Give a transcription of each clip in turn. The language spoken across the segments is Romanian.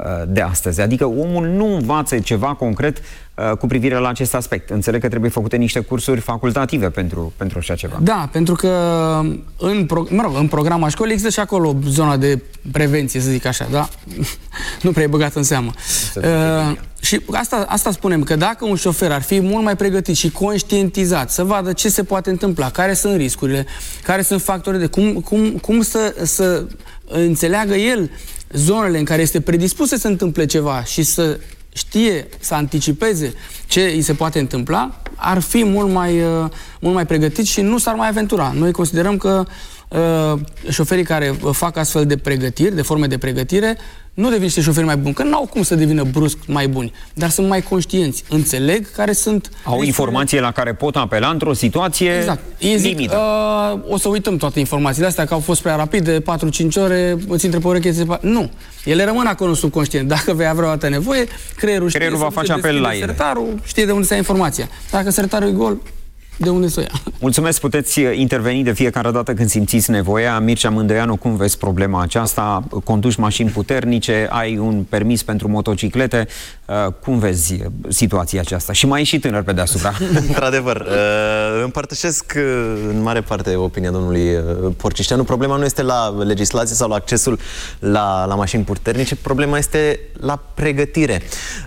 de astăzi. Adică omul nu învață ceva concret cu privire la acest aspect. Înțeleg că trebuie făcute niște cursuri facultative pentru așa ceva. Da, pentru că în programa școlii există și acolo zona de prevenție, să zic așa, da? Nu prea e băgat în seamă. Și asta spunem, că dacă un șofer ar fi mult mai pregătit și conștientizat, să vadă ce se poate întâmpla, care sunt riscurile, care sunt factorii cum să înțeleagă el zonele în care este predispus să se întâmple ceva și să știe, să anticipeze ce îi se poate întâmpla, ar fi mult mai pregătit și nu s-ar mai aventura. Noi considerăm că șoferii care fac astfel de pregătiri, de forme de pregătire, nu devin niște șoferi mai buni, că n-au cum să devină brusc mai buni, dar sunt mai conștienți, înțeleg care sunt... Au informație la care pot apela într-o situație limită. O să uităm toate informațiile astea, că au fost prea rapide, 4-5 ore, îți intră pe ureche, nu. Ele rămân acolo în subconștient. Dacă vei avea vreodată nevoie, creierul va face apel la ele. Sertarul știe de unde să ia informația. Dacă sertarul e gol, de unde să o ia? Mulțumesc, puteți interveni de fiecare dată când simțiți nevoia. Mircea Mândăianu, cum vezi problema aceasta? Conduci mașini puternice, ai un permis pentru motociclete. Cum vezi situația aceasta? Și mai e și tânăr pe deasupra. Într-adevăr, împărtășesc în mare parte opinia domnului Porcișteanu. Problema nu este la legislație sau la accesul la mașini puternice, problema este la pregătire.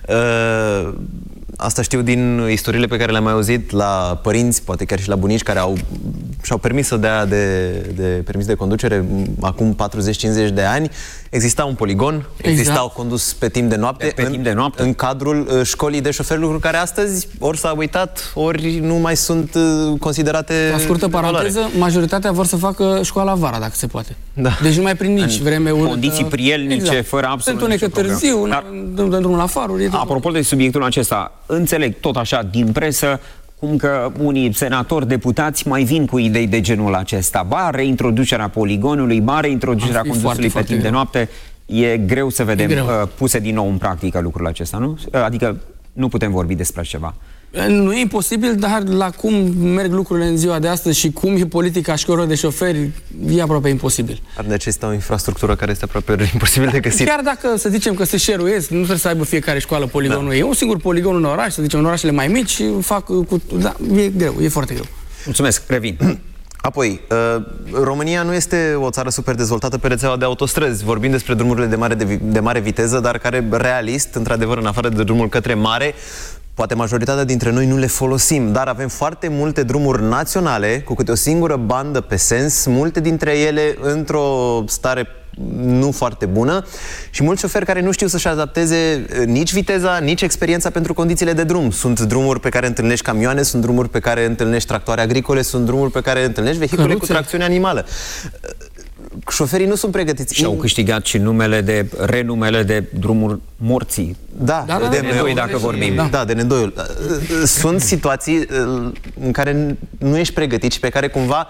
Asta știu din istoriile pe care le-am mai auzit la părinți, poate chiar și la bunici, care și-au permis să dea de permis de conducere acum 40-50 de ani. Exista un poligon, existau condus pe timp de noapte, în cadrul școlii de șoferi, lucruri care astăzi ori s-au uitat, ori nu mai sunt considerate. La scurtă paranteză, majoritatea vor să facă școala vara, dacă se poate. Da. Deci nu mai prin nici vreme urâtă. Condiții prielnice, fără absolut nicio problemă. Târziu, dăm drumul la faruri. Apropo de subiectul acesta, înțeleg tot așa din presă cum că unii senatori, deputați mai vin cu idei de genul acesta. Ba reintroducerea poligonului, ba reintroducerea condusului pe timp de noapte. E greu să vedem puse din nou în practică lucrul acesta, nu? Adică nu putem vorbi despre ceva. Nu e imposibil, dar la cum merg lucrurile în ziua de astăzi și cum e politica școlilor de șoferi, e aproape imposibil. Ar necesita o infrastructură care este aproape imposibil de găsit. Chiar dacă, să zicem că se share-uiesc, nu trebuie să aibă fiecare școală poligonul. E un singur poligon în oraș, să zicem, în orașele mai mici, fac cu... Da, e greu, e foarte greu. Mulțumesc, revin. Apoi, România nu este o țară super dezvoltată pe rețeaua de autostrăzi. Vorbim despre drumurile de mare viteză, dar care, realist, într-adevăr, în afară de drumul către mare, poate majoritatea dintre noi nu le folosim, dar avem foarte multe drumuri naționale, cu câte o singură bandă pe sens, multe dintre ele într-o stare nu foarte bună și mulți șoferi care nu știu să-și adapteze nici viteza, nici experiența pentru condițiile de drum. Sunt drumuri pe care întâlnești camioane, sunt drumuri pe care întâlnești tractoare agricole, sunt drumuri pe care întâlnești vehicule cu tracțiune animală. Șoferii nu sunt pregătiți. Și au câștigat și renumele de drumuri morții. Da, de Nedoi, dacă vorbim. Da, de Nedoiul. Sunt situații în care nu ești pregătit și pe care cumva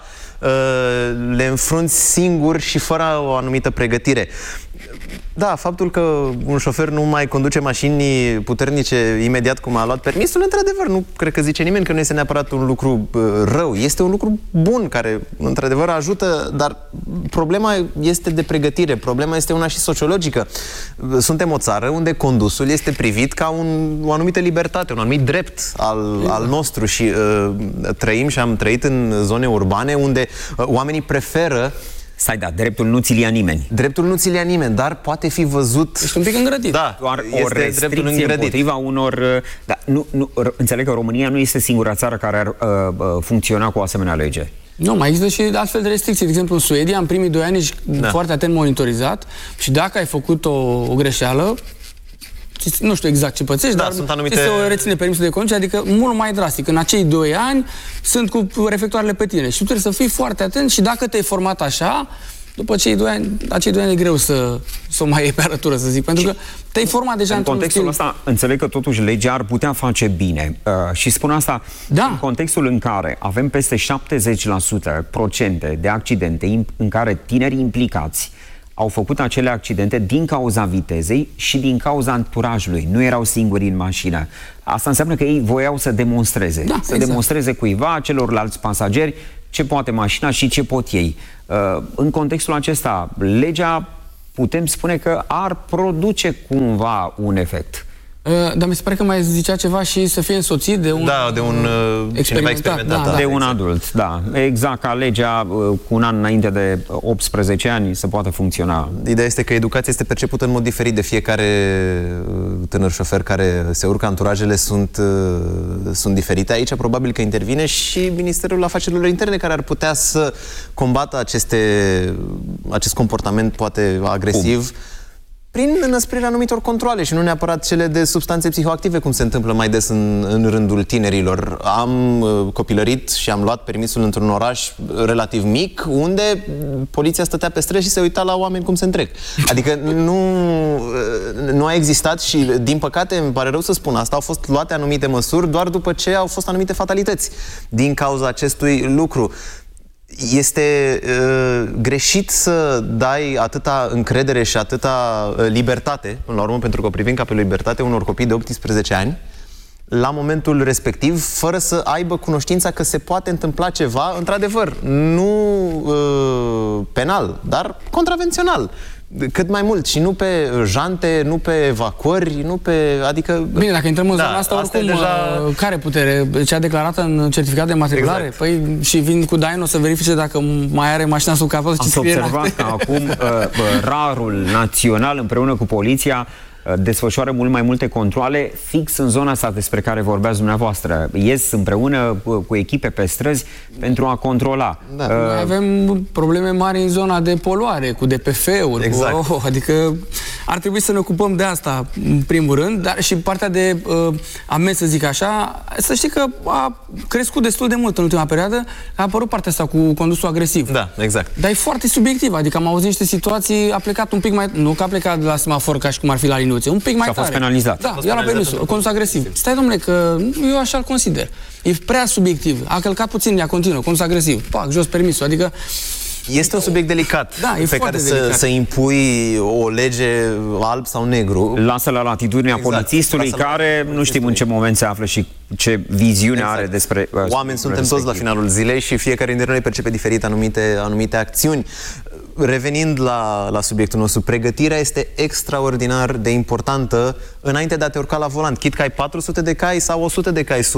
le înfrunți singur și fără o anumită pregătire. Da, faptul că un șofer nu mai conduce mașini puternice imediat cum a luat permisul, într-adevăr, nu cred că zice nimeni că nu este neapărat un lucru rău. Este un lucru bun care, într-adevăr, ajută, dar problema este de pregătire. Problema este una și sociologică. Suntem o țară unde condusul este privit ca o anumită libertate, un anumit drept al nostru și trăim și am trăit în zone urbane unde oamenii preferă. Stai, da, dreptul nu ți-l ia nimeni. Dreptul nu ți-l ia nimeni, dar poate fi văzut... Ești un pic îngrădit. Da, doar o restricție împotriva unor... Da, înțeleg că România nu este singura țară care ar funcționa cu o asemenea lege. Nu, mai există și astfel de restricții. De exemplu, în Suedia, în primii 2 ani, ești foarte atent monitorizat și dacă ai făcut o greșeală, nu știu exact ce pățești, dar sunt anumite... se reține permisul de conducere, adică mult mai drastic. În acei 2 ani sunt cu reflectoarele pe tine și tu trebuie să fii foarte atent și dacă te-ai format așa, după acei 2 ani e greu să o mai iei pe arătură, să zic, pentru că te-ai format deja în contextul ăsta, înțeleg că totuși legea ar putea face bine. Și spun asta în contextul în care avem peste 70% de accidente în care tinerii implicați au făcut acele accidente din cauza vitezei și din cauza anturajului. Nu erau singuri în mașină. Asta înseamnă că ei voiau să demonstreze. Demonstreze cuiva, celorlalți pasageri, ce poate mașina și ce pot ei. În contextul acesta, legea putem spune că ar produce cumva un efect. Dar mi se pare că mai zicea ceva și să fie însoțit de un, experimentat. De un adult, da. Exact ca legea cu un an înainte de 18 ani să poată funcționa. Ideea este că educația este percepută în mod diferit de fiecare tânăr șofer care se urcă. Anturajele sunt diferite. Aici probabil că intervine și Ministerul Afacerilor Interne, care ar putea să combată acest comportament poate agresiv prin înăsprirea anumitor controale și nu neapărat cele de substanțe psihoactive, cum se întâmplă mai des în rândul tinerilor. Am copilărit și am luat permisul într-un oraș relativ mic, unde poliția stătea pe străzi și se uita la oameni cum se întrec. Adică nu a existat și, din păcate, îmi pare rău să spun asta, au fost luate anumite măsuri doar după ce au fost anumite fatalități din cauza acestui lucru. Este greșit să dai atâta încredere și atâta libertate, până la urmă, pentru că o privim ca pe libertate, unor copii de 18 ani, la momentul respectiv, fără să aibă cunoștința că se poate întâmpla ceva, într-adevăr, nu penal, dar contravențional. Cât mai mult și nu pe jante, nu pe evacuări, nu pe... adică... Bine, dacă intrăm în zona asta, oricum, deja... care putere? Cea declarată în certificat de matriculare? Exact. Păi și vin cu Daino să verifice dacă mai are mașina sub capot. Ați observat că acum RAR-ul național împreună cu poliția desfășoară mult mai multe controale fix în zona asta despre care vorbeați dumneavoastră. Ies împreună cu echipe pe străzi pentru a controla. Da. Noi avem probleme mari în zona de poluare, cu DPF-uri. Exact. Adică ar trebui să ne ocupăm de asta în primul rând, dar și partea de amenzi, să zic așa, să știi că a crescut destul de mult în ultima perioadă, a apărut partea asta cu condusul agresiv. Da, exact. Dar e foarte subiectiv, adică am auzit niște situații, a plecat un pic mai... Nu că a plecat de la semafor ca și cum ar fi la liniuțe, un pic mai tare. Și a fost penalizat. Da, eu la permisul, condus agresiv. Stai, domnule, că eu așa-l consider. E prea subiectiv. A călcat puțin, ea continuă, condus agresiv. Pac, jos permisul, adică... Este un subiect delicat, da, pe care să impui o lege alb sau negru. Lasă la latitudinea polițistului, care nu știm în ce moment se află și ce viziune are despre... Oameni suntem toți la finalul zilei și fiecare dintre noi percepe diferit anumite acțiuni. Revenind la subiectul nostru, pregătirea este extraordinar de importantă înainte de a te urca la volant, chit că ai 400 de cai sau 100 de cai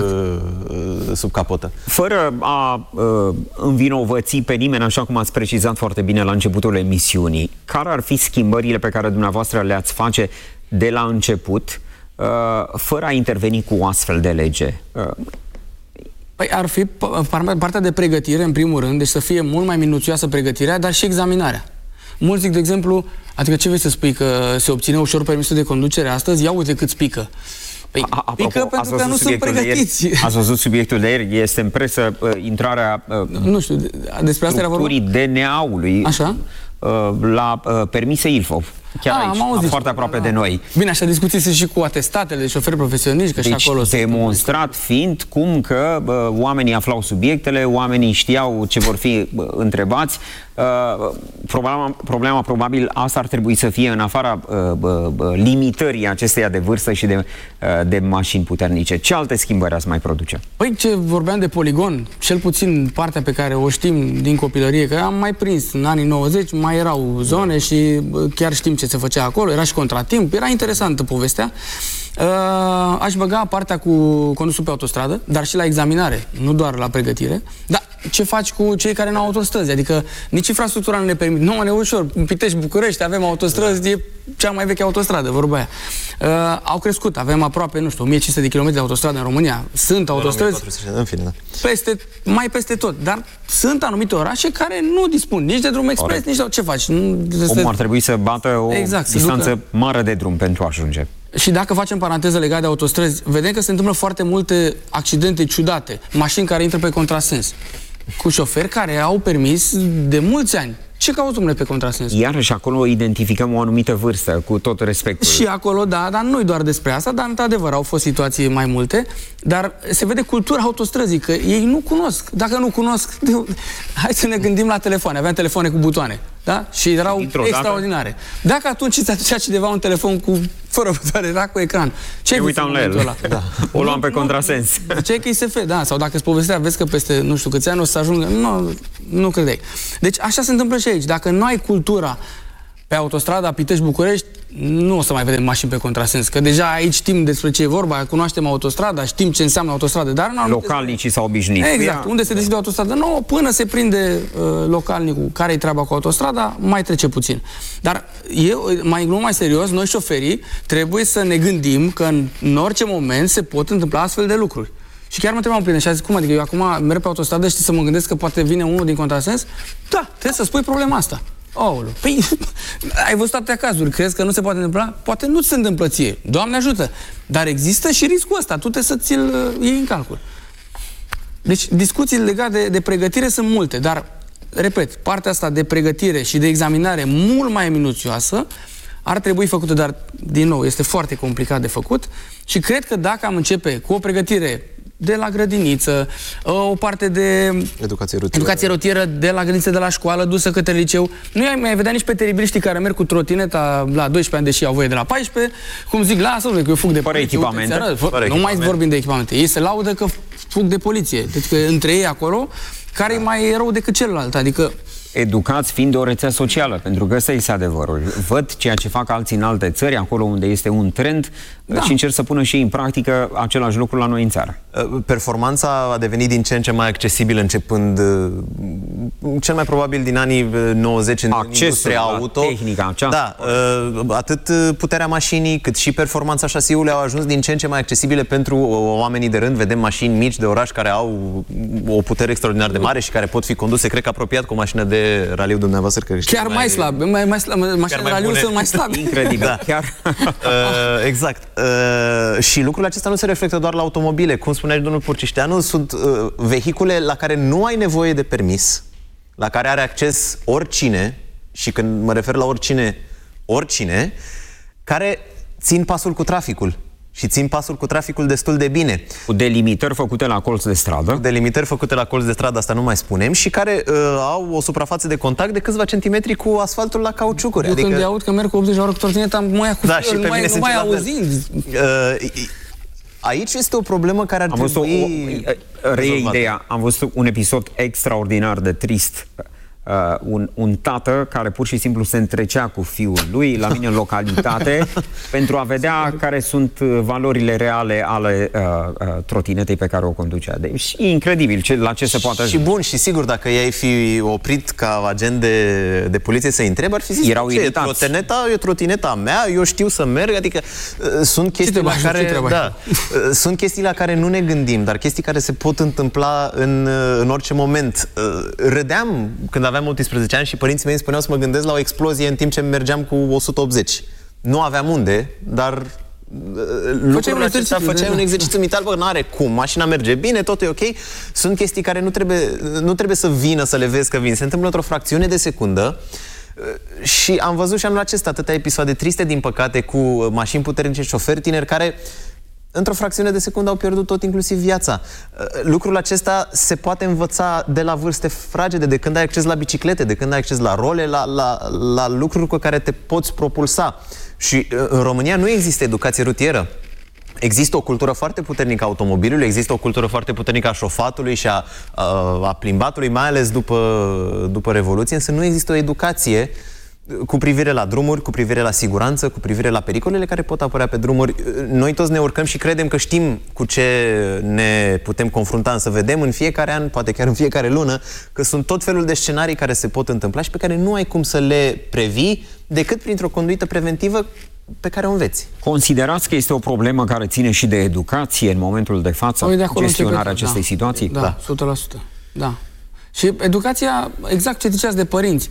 sub capotă. Fără a învinovăți pe nimeni, așa cum ați precizat foarte bine la începutul emisiunii, care ar fi schimbările pe care dumneavoastră le-ați face de la început, fără a interveni cu o astfel de lege? Păi ar fi partea de pregătire, în primul rând, deci să fie mult mai minuțioasă pregătirea, dar și examinarea. Mulți zic, de exemplu, adică ce vrei să spui, că se obține ușor permisul de conducere astăzi? Ia uite cât pică. Păi, pică pentru că nu sunt pregătiți. Ați văzut subiectul de ieri? Este în presă intrarea nu știu, despre asta era vorba? DNA-ului la permise Ilfov. Chiar aici, foarte aproape de noi. Bine, așa discuții și cu atestatele de șoferi profesioniști, că deci, și acolo... demonstrat fiind cum că oamenii aflau subiectele, oamenii știau ce vor fi întrebați. Problema probabil asta ar trebui să fie în afara limitării acesteia de vârstă și de mașini puternice. Ce alte schimbări ați mai produce? Păi, ce vorbeam de poligon, cel puțin partea pe care o știm din copilărie, că am mai prins în anii 90, mai erau zone și chiar știm ce se făcea acolo, era și contratimp, era interesantă povestea. Aș băga partea cu condusul pe autostradă, dar și la examinare, nu doar la pregătire. Dar ce faci cu cei care nu au autostrăzi? Adică nici infrastructura nu ne permite. Nu, e ușor. În Pitești, București, avem autostrăzi, e cea mai veche autostradă, vorba aia. Au crescut, avem aproape, nu știu, 1500 de kilometri de autostradă în România. Sunt autostrăzi mai peste tot, dar sunt anumite orașe care nu dispun nici de drum expres, nici de ce faci? Omul ar trebui să bată o distanță mare de drum pentru a ajunge. Și dacă facem paranteză legată de autostrăzi, vedem că se întâmplă foarte multe accidente ciudate, mașini care intră pe contrasens, cu șoferi care au permis de mulți ani. Ce caută, domnule, pe contrasens? Iarăși acolo identificăm o anumită vârstă, cu tot respectul. Și acolo, da, dar nu-i doar despre asta, dar într-adevăr au fost situații mai multe, dar se vede cultura autostrăzii, că ei nu cunosc. Dacă nu cunosc, hai să ne gândim la telefoane. Aveam telefoane cu butoane, da? Și erau extraordinare. Dacă atunci îți aducea cineva un telefon fără butoane, era cu ecran, ce uitam la el? Da. O luam pe contrasens. Ce că ISF, da, sau dacă îți povestea, vezi că peste nu știu câți ani o să ajungă, nu credeai. Deci așa se întâmplă și aici. Dacă nu ai cultura pe autostrada Pitești-București nu o să mai vedem mașini pe contrasens, că deja aici știm despre ce e vorba, cunoaștem autostrada, știm ce înseamnă autostradă, dar localnicii s-au obișnuit. Exact, unde se decide o autostradă nouă, până se prinde localnicul care-i treaba cu autostrada, mai trece puțin. Dar mai serios, noi șoferii trebuie să ne gândim că în orice moment se pot întâmpla astfel de lucruri. Și chiar mă întrebam pe și a zis, cum adică eu acum merg pe autostradă și să mă gândesc că poate vine unul din contrasens? Da, trebuie să spui problema asta. Aoleu. Păi, ai văzut atâtea cazuri, crezi că nu se poate întâmpla? Poate nu se întâmplă ție, Doamne ajută. Dar există și riscul ăsta, tu trebuie să ți-l iei în calcul. Deci, discuțiile legate de pregătire sunt multe, dar, repet, partea asta de pregătire și de examinare mult mai minuțioasă ar trebui făcută, dar, din nou, este foarte complicat de făcut și cred că dacă am începe cu o pregătire de la grădiniță, o parte de educație rutieră de la grădiniță, de la școală, dusă către liceu. Nu mai vedea nici pe teribiliștii care merg cu trotineta la 12 ani, deși au voie de la 14, cum zic, lasă-mă, că eu fug de poliție. Nu mai vorbim de echipamente. Ei se laudă că fug de poliție. Deci că între ei acolo, care e mai rău decât celălalt. Adică educați fiind de o rețea socială, pentru că ăsta este adevărul. Văd ceea ce fac alții în alte țări, acolo unde este un trend, și încerc să pună și în practică același lucru la noi în țară. Performanța a devenit din ce în ce mai accesibilă, începând cel mai probabil din anii 90 în industria auto. Tehnica aceasta. Da, atât puterea mașinii, cât și performanța șasiului au ajuns din ce în ce mai accesibile pentru oamenii de rând. Vedem mașini mici de oraș care au o putere extraordinar de mare și care pot fi conduse, cred că apropiat cu o mașină de raliu dumneavoastră. Că chiar mai slab, mașinile de raliu sunt mai slabe. Incredibil, da. Chiar. Exact. Și lucrul acesta nu se reflectă doar la automobile. Cum spunea și domnul Purcișteanu, sunt vehicule la care nu ai nevoie de permis, la care are acces oricine, și când mă refer la oricine, care țin pasul cu traficul. Și țin pasul cu traficul destul de bine. Cu delimitări făcute la colț de stradă. Delimitări făcute la colț de stradă, asta nu mai spunem, și care au o suprafață de contact de câțiva centimetri cu asfaltul la cauciucuri. Eu când îi aud că merg cu 80 la oră cu trotineta, mă ia cu nu mai auzind. Aici este o problemă care ar trebui ideea. Am văzut un episod extraordinar de trist. Un tată care pur și simplu se întrecea cu fiul lui la mine în localitate pentru a vedea care sunt valorile reale ale trotinetei pe care o conducea. Deci incredibil la ce se poate ajunge. Și bun, și sigur, dacă i-ai fi oprit ca agent de poliție să-i întrebi, ar fi zis, erau iritați. E trotineta mea, eu știu să merg, adică sunt chestii la care sunt chestii la care nu ne gândim, dar chestii care se pot întâmpla în orice moment. Râdeam când aveam 18 ani și părinții mei îmi spuneau să mă gândesc la o explozie în timp ce mergeam cu 180. Nu aveam unde, dar lucrul acesta făceai un exercițiu mental, bă, n-are cum, mașina merge bine, tot e ok. Sunt chestii care nu trebuie să vină să le vezi că vin. Se întâmplă într-o fracțiune de secundă. Și am văzut și anul acesta atâtea episoade triste, din păcate, cu mașini puternice, șoferi tineri care într-o fracțiune de secundă au pierdut tot, inclusiv viața. Lucrul acesta se poate învăța de la vârste fragede, de când ai acces la biciclete, de când ai acces la role, la lucruri cu care te poți propulsa. Și în România nu există educație rutieră. Există o cultură foarte puternică a automobilului, există o cultură foarte puternică a șofatului și a plimbatului, mai ales după Revoluție, însă nu există o educație cu privire la drumuri, cu privire la siguranță, cu privire la pericolele care pot apărea pe drumuri. Noi toți ne urcăm și credem că știm cu ce ne putem confrunta, însă vedem în fiecare an, poate chiar în fiecare lună, că sunt tot felul de scenarii care se pot întâmpla și pe care nu ai cum să le previi decât printr-o conduită preventivă pe care o înveți. Considerați că este o problemă care ține și de educație în momentul de față, gestionarea acestei situații? Da, 100%. Da. Și educația, exact ce ziceați de părinți.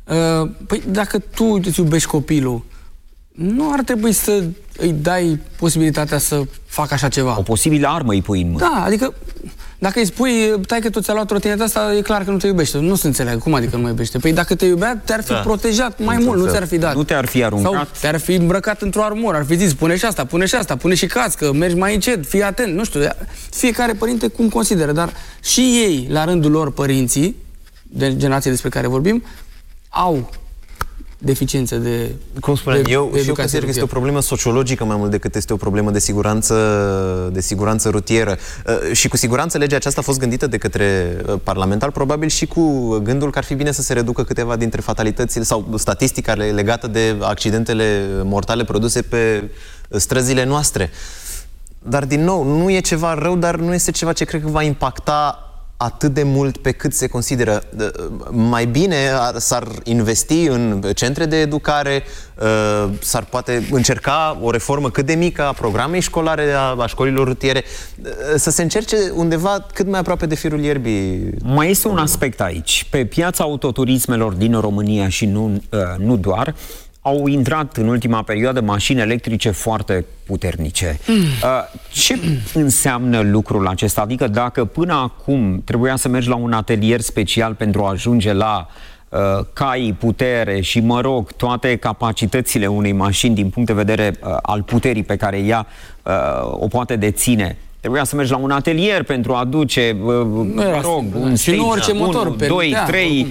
Păi dacă tu îți iubești copilul, nu ar trebui să îi dai posibilitatea să facă așa ceva. O posibilă armă îi pui în mână. Da, adică dacă îi spui, taică tu ți-a luat trotineta asta, e clar că nu te iubește. Nu se înțeleagă. Cum adică nu mă iubește? Păi dacă te iubea, te-ar fi protejat mai mult, nu ți-ar fi dat. Nu te-ar fi aruncat. Sau te-ar fi îmbrăcat într-o armură, ar fi zis, pune și asta, pune și asta, pune și cască, mergi mai încet, fii atent, nu știu. Fiecare părinte cum consideră, dar și ei, la rândul lor, părinții, de generație despre care vorbim, au deficiențe de Cum spuneam, eu consider că este o problemă sociologică mai mult decât este o problemă de siguranță rutieră. Și cu siguranță legea aceasta a fost gândită de către parlamentar, probabil și cu gândul că ar fi bine să se reducă câteva dintre fatalitățile sau statistica legată de accidentele mortale produse pe străzile noastre. Dar, din nou, nu e ceva rău, dar nu este ceva ce cred că va impacta atât de mult pe cât se consideră. Mai bine s-ar investi în centre de educare, s-ar poate încerca o reformă cât de mică a programei școlare, a școlilor rutiere, să se încerce undeva cât mai aproape de firul ierbii. Mai este un aspect aici. Pe piața autoturismelor din România și nu doar, au intrat în ultima perioadă mașini electrice foarte puternice. Ce înseamnă lucrul acesta? Adică dacă până acum trebuia să mergi la un atelier special pentru a ajunge la cai, putere și, mă rog, toate capacitățile unei mașini din punct de vedere al puterii pe care ea o poate deține, trebuia să mergi la un atelier pentru a aduce, mă rog, un și nu orice motor, 1, 2, 3,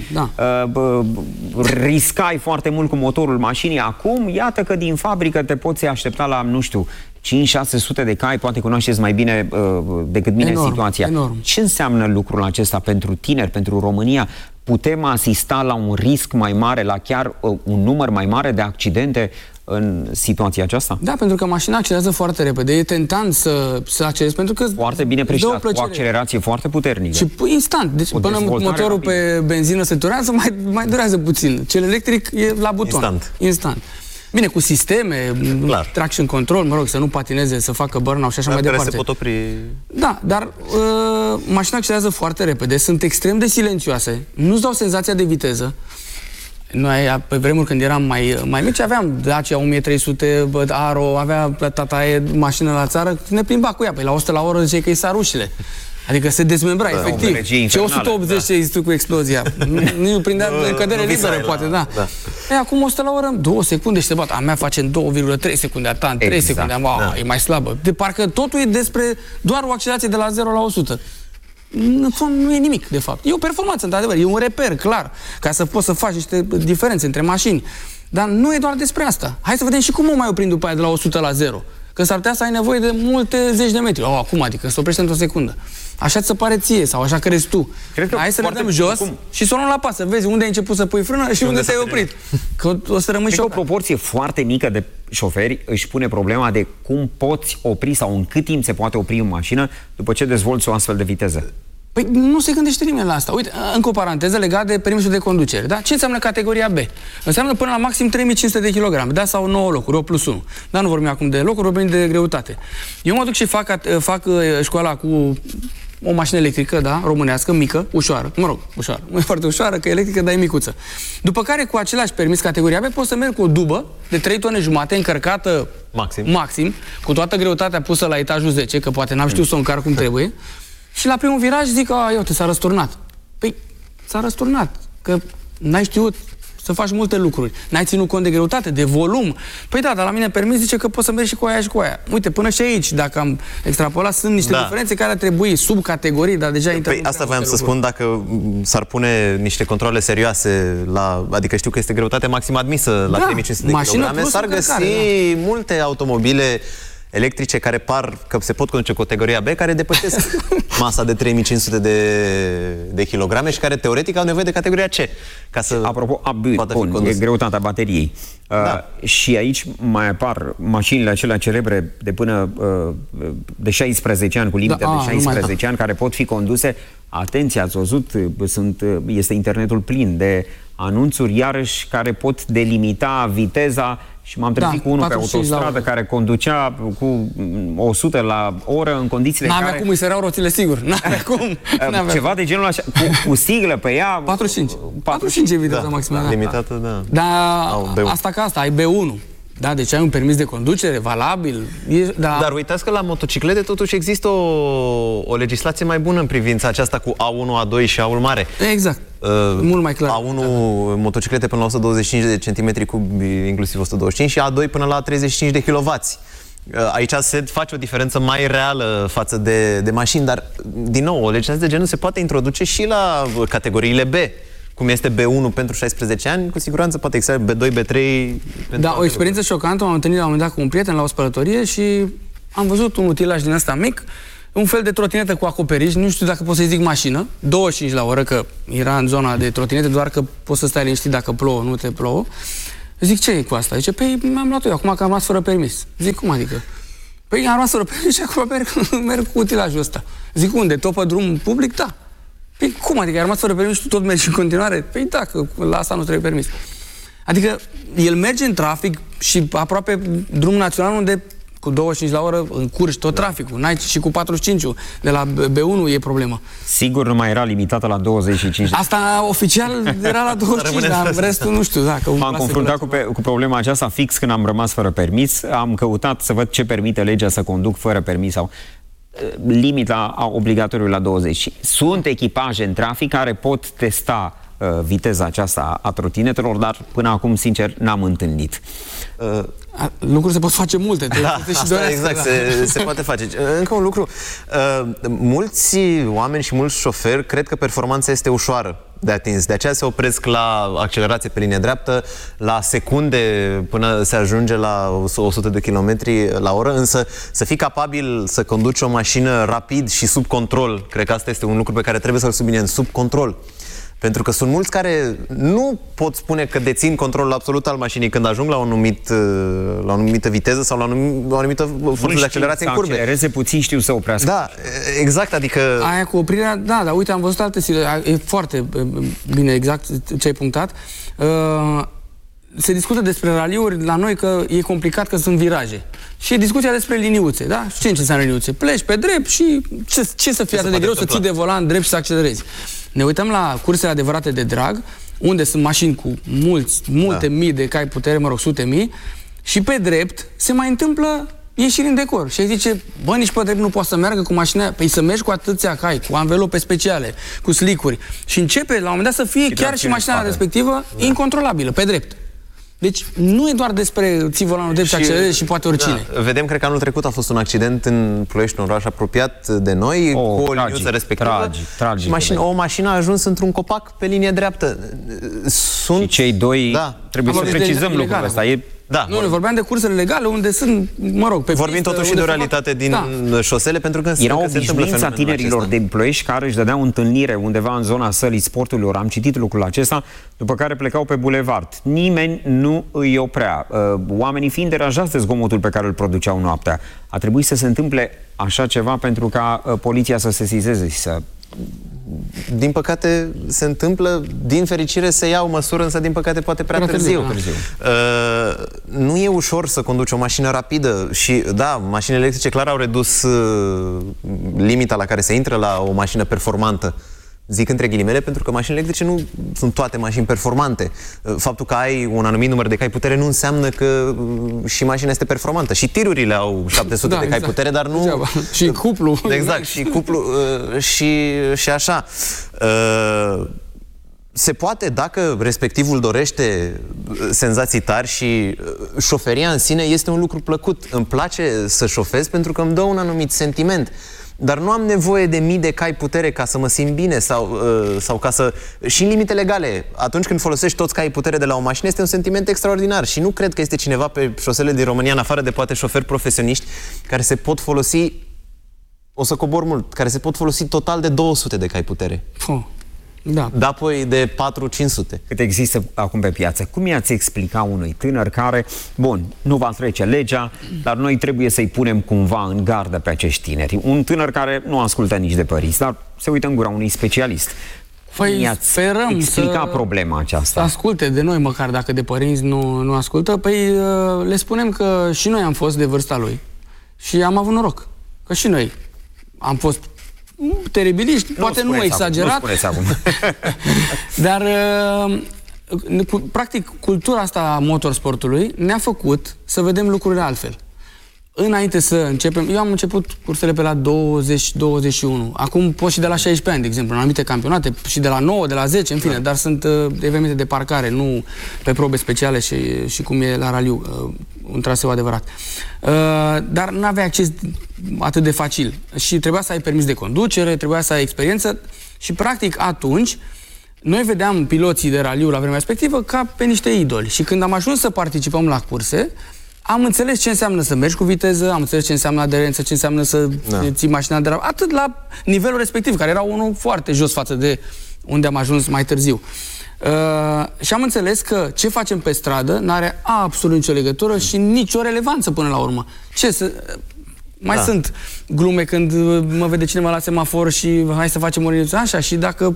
riscai foarte mult cu motorul mașinii. Acum, iată că din fabrică te poți aștepta la, nu știu, 5-600 de cai, poate cunoașteți mai bine decât mine situația. Enorm. Ce înseamnă lucrul acesta pentru tineri, pentru România? Putem asista la un risc mai mare, la chiar un număr mai mare de accidente în situația aceasta? Da, pentru că mașina accelerează foarte repede. E tentant să accelerezi, pentru că... Foarte bine precisat, cu accelerație foarte puternică. Și instant. Deci până motorul rapidă pe benzină se turează, mai durează puțin. Cel electric e la buton. Instant. Bine, cu sisteme, traction control, mă rog, să nu patineze, să facă burnout și așa mai departe. Se pot opri. Da, dar mașina accelerează foarte repede, sunt extrem de silențioase, nu-ți dau senzația de viteză. Noi, pe vremuri când eram mai mici, aveam Dacia 1300, Aro, avea tataie, mașină la țară, ne plimba cu ea. Păi la 100 la oră ziceai că-i sar ușile. Adică se dezmembra, efectiv. Ce 180 ce există cu explozia. Nu prindea în cădere liberă, poate, da. E, acum 100 la oră, 2 secunde și se bat. A mea face în 2,3 secunde, a ta în 3 secunde. E mai slabă. De parcă totul e despre doar o accelerație de la 0 la 100. În fond nu e nimic, de fapt. E o performanță, într-adevăr, e un reper, clar, ca să poți să faci niște diferențe între mașini. Dar nu e doar despre asta. Hai să vedem și cum o mai oprim după aia de la 100 la 0. Că s-ar putea să ai nevoie de multe zeci de metri. Acum, adică se oprește într-o secundă. Așa ți se pare ție sau așa crezi tu. Hai să ne dăm jos și să o luăm la pas, să vezi unde ai început să pui frână și unde te-ai oprit. Că o să rămâi șocat. O proporție foarte mică de șoferi își pune problema de cum poți opri sau în cât timp se poate opri în mașină după ce dezvolți o astfel de viteză. Păi nu se gândește nimeni la asta. Uite, încă o paranteză legată de permisul de conducere. Da? Ce înseamnă categoria B? Înseamnă până la maxim 3500 de kilograme, da? Sau 9 locuri, 8 plus 1. Dar nu vorbim acum de locuri, vorbim de greutate. Eu mă duc și fac școala cu o mașină electrică, da? Românească, mică, ușoară. Mă rog, ușoară. Nu e foarte ușoară, că e electrică, dar e micuță. După care, cu același permis categoria B, pot să merg cu o dubă de 3 tone jumate, încărcată maxim, cu toată greutatea pusă la etajul 10, că poate n-am știut să o încarc cum trebuie. Și la primul viraj zic, iute, s-a răsturnat. Păi, s-a răsturnat, că n-ai știut să faci multe lucruri. N-ai ținut cont de greutate, de volum. Păi da, dar la mine permis zice că poți să mergi și cu aia și cu aia. Uite, până și aici, dacă am extrapolat, sunt niște diferențe care ar trebui sub categorii, dar deja Păi asta voiam să spun, dacă s-ar pune niște controle serioase adică știu că este greutate maximă admisă la 3500 de kilograme, s-ar găsi multe automobile electrice care par că se pot conduce cu categoria B, care depășesc masa de 3500 de kilograme și care teoretic au nevoie de categoria C. Ca să apropo, e greutatea bateriei. Și aici mai apar mașinile acelea celebre de până de 16 ani, cu limite de 16 ani, care pot fi conduse. Atenție, ați văzut, este internetul plin de anunțuri, iarăși, care pot delimita viteza. Și m-am trezit cu unul pe autostradă care conducea cu 100 la oră în condițiile care... N-avea cum, îi săreau roțile, sigur. N-avea cum. Ceva de genul așa, cu siglă pe ea... 45. 45 e viteza maximă. Limitată, da. Dar asta ca asta, ai B1. Da, deci ai un permis de conducere valabil. Dar uitați că la motociclete totuși există o legislație mai bună în privința aceasta cu A1, A2 și A-ul mare. Exact. Mult mai clar. A1 motociclete până la 125 de centimetri cubi, inclusiv 125, și A2 până la 35 de kW. Aici se face o diferență mai reală față de mașini, dar, din nou, o legislație de genul se poate introduce și la categoriile B, cum este B1 pentru 16 ani, cu siguranță poate exista B2, B3... Da, o experiență șocantă. M-am întâlnit la un moment dat cu un prieten la o spălătorie și am văzut un utilaj din ăsta mic, un fel de trotinetă cu acoperiș, nu știu dacă pot să-i zic mașină, 25 la oră, că era în zona de trotinete, doar că poți să stai liniștit dacă plouă, nu te plouă. Zic, ce e cu asta? Zice, păi mi-am luat eu, acum că am rămas fără permis. Zic, cum adică? Păi am rămas fără permis și acum merg cu utilajul ăsta. Zic, unde? Tot pe drum public? Da. Păi cum adică? Ai rămas fără permis și tu tot mergi în continuare? Păi da, că la asta nu trebuie permis. Adică el merge în trafic și aproape drum național unde cu 25 la oră încurci tot traficul. N-ai și cu 45 de la B1 e problemă. Sigur nu mai era limitată la 25. Asta oficial era la 25, dar restul nu știu. M-am confruntat cu problema aceasta fix când am rămas fără permis. Am căutat să văd ce permite legea să conduc fără permis sau limita obligatoriu la 20. Sunt echipaje în trafic care pot testa viteza aceasta a trotinetelor, dar până acum, sincer, n-am întâlnit. Lucruri se pot face multe. Exact, se poate face. Încă un lucru, mulți oameni și mulți șoferi cred că performanța este ușoară de atins. De aceea se opresc la accelerație pe linie dreaptă, la secunde până se ajunge la 100 de km la oră, însă să fii capabil să conduci o mașină rapid și sub control, cred că asta este un lucru pe care trebuie să-l subliniem, sub control. Pentru că sunt mulți care nu pot spune că dețin controlul absolut al mașinii când ajung la o anumită viteză sau la o anumită forță de accelerație în curbe. Accelereze puțin, știu să oprească. Da, exact, adică... Aia cu oprirea, da, dar uite, am văzut alte situații, e foarte bine exact ce ai punctat. Se discută despre raliuri la noi că e complicat că sunt viraje. Și e discuția despre liniuțe, da? Știi ce înseamnă liniuțe? Pleci pe drept și ce să fie atât de greu să ții de volan drept și să accelerezi? Ne uităm la cursele adevărate de drag, unde sunt mașini cu multe mii de cai putere, mă rog, sute mii, și pe drept se mai întâmplă ieșiri în decor. Și ai zice, bă, nici pe drept nu poate să meargă cu mașina aia. Păi să mergi cu atâția cai, cu anvelope speciale, cu slicuri. Și începe la un moment dat să fie chiar și mașina respectivă incontrolabilă, pe drept. Deci nu e doar despre ții volanul drept și accelerezi și poate oricine. Da, vedem, cred că anul trecut a fost un accident în Ploiești, un oraș apropiat de noi, cu o liniuță respectivă. Tragic. O mașină a ajuns într-un copac pe linie dreaptă. Și cei doi, trebuie să precizăm lucrul ăsta. Da, nu, vorbeam de cursele legale unde sunt, mă rog, pe vorbim pistă, totuși de o realitate din șosele, pentru că era obișnuința tinerilor din Ploiești care își dădeau întâlnire undeva în zona sălii sporturilor. Am citit lucrul acesta, după care plecau pe bulevard. Nimeni nu îi oprea. Oamenii fiind deranjați de zgomotul pe care îl produceau noaptea. A trebuit să se întâmple așa ceva pentru ca poliția să se sesizeze și să... Din păcate se întâmplă, din fericire se ia o măsură, însă din păcate poate prea târziu. Nu e ușor să conduci o mașină rapidă și da, mașinile electrice clar au redus limita la care se intră la o mașină performantă. Zic între ghilimele, pentru că mașinile electrice nu sunt toate mașini performante. Faptul că ai un anumit număr de cai putere nu înseamnă că și mașina este performantă. Și tirurile au 700 de cai putere, dar nu... Și cuplu. Exact, și cuplu și așa. Se poate, dacă respectivul dorește senzații tari și șoferia în sine este un lucru plăcut. Îmi place să șofez pentru că îmi dă un anumit sentiment. Dar nu am nevoie de mii de cai putere ca să mă simt bine sau ca să... Și în limite legale. Atunci când folosești toți caii putere de la o mașină, este un sentiment extraordinar. Și nu cred că este cineva pe șosele din România, în afară de poate șoferi profesioniști, care se pot folosi, o să cobor mult, care se pot folosi total de 200 de cai putere. Da. Apoi de 4-500. Cât există acum pe piață. Cum i-ați explica unui tânăr care, bun, nu va trece legea, dar noi trebuie să-i punem cumva în gardă pe acești tineri? Un tânăr care nu ascultă nici de părinți, dar se uită în gura unui specialist. Păi sperăm explica problema aceasta. Să asculte de noi, măcar dacă de părinți nu ascultă. Păi le spunem că și noi am fost de vârsta lui și am avut noroc. Că și noi am fost teribiliști, poate nu exagerat. Nu acum. Dar practic cultura asta a motorsportului ne-a făcut să vedem lucrurile altfel. Înainte să începem, eu am început cursele pe la 20-21. Acum pot și de la 16 ani, de exemplu, în anumite campionate, și de la 9, de la 10, în fine, dar sunt evenimente de parcare, nu pe probe speciale și cum e la raliu, un traseu adevărat. Dar nu aveai acces atât de facil și trebuia să ai permis de conducere, trebuia să ai experiență și practic atunci noi vedeam piloții de raliu la vremea respectivă ca pe niște idoli. Și când am ajuns să participăm la curse, am înțeles ce înseamnă să mergi cu viteză, am înțeles ce înseamnă aderență, ce înseamnă să ții mașina de la... Atât la nivelul respectiv, care era unul foarte jos față de unde am ajuns mai târziu. Și am înțeles că ce facem pe stradă n-are absolut nicio legătură și nicio relevanță până la urmă. Mai sunt glume când mă vede cineva la semafor și hai să facem o așa și dacă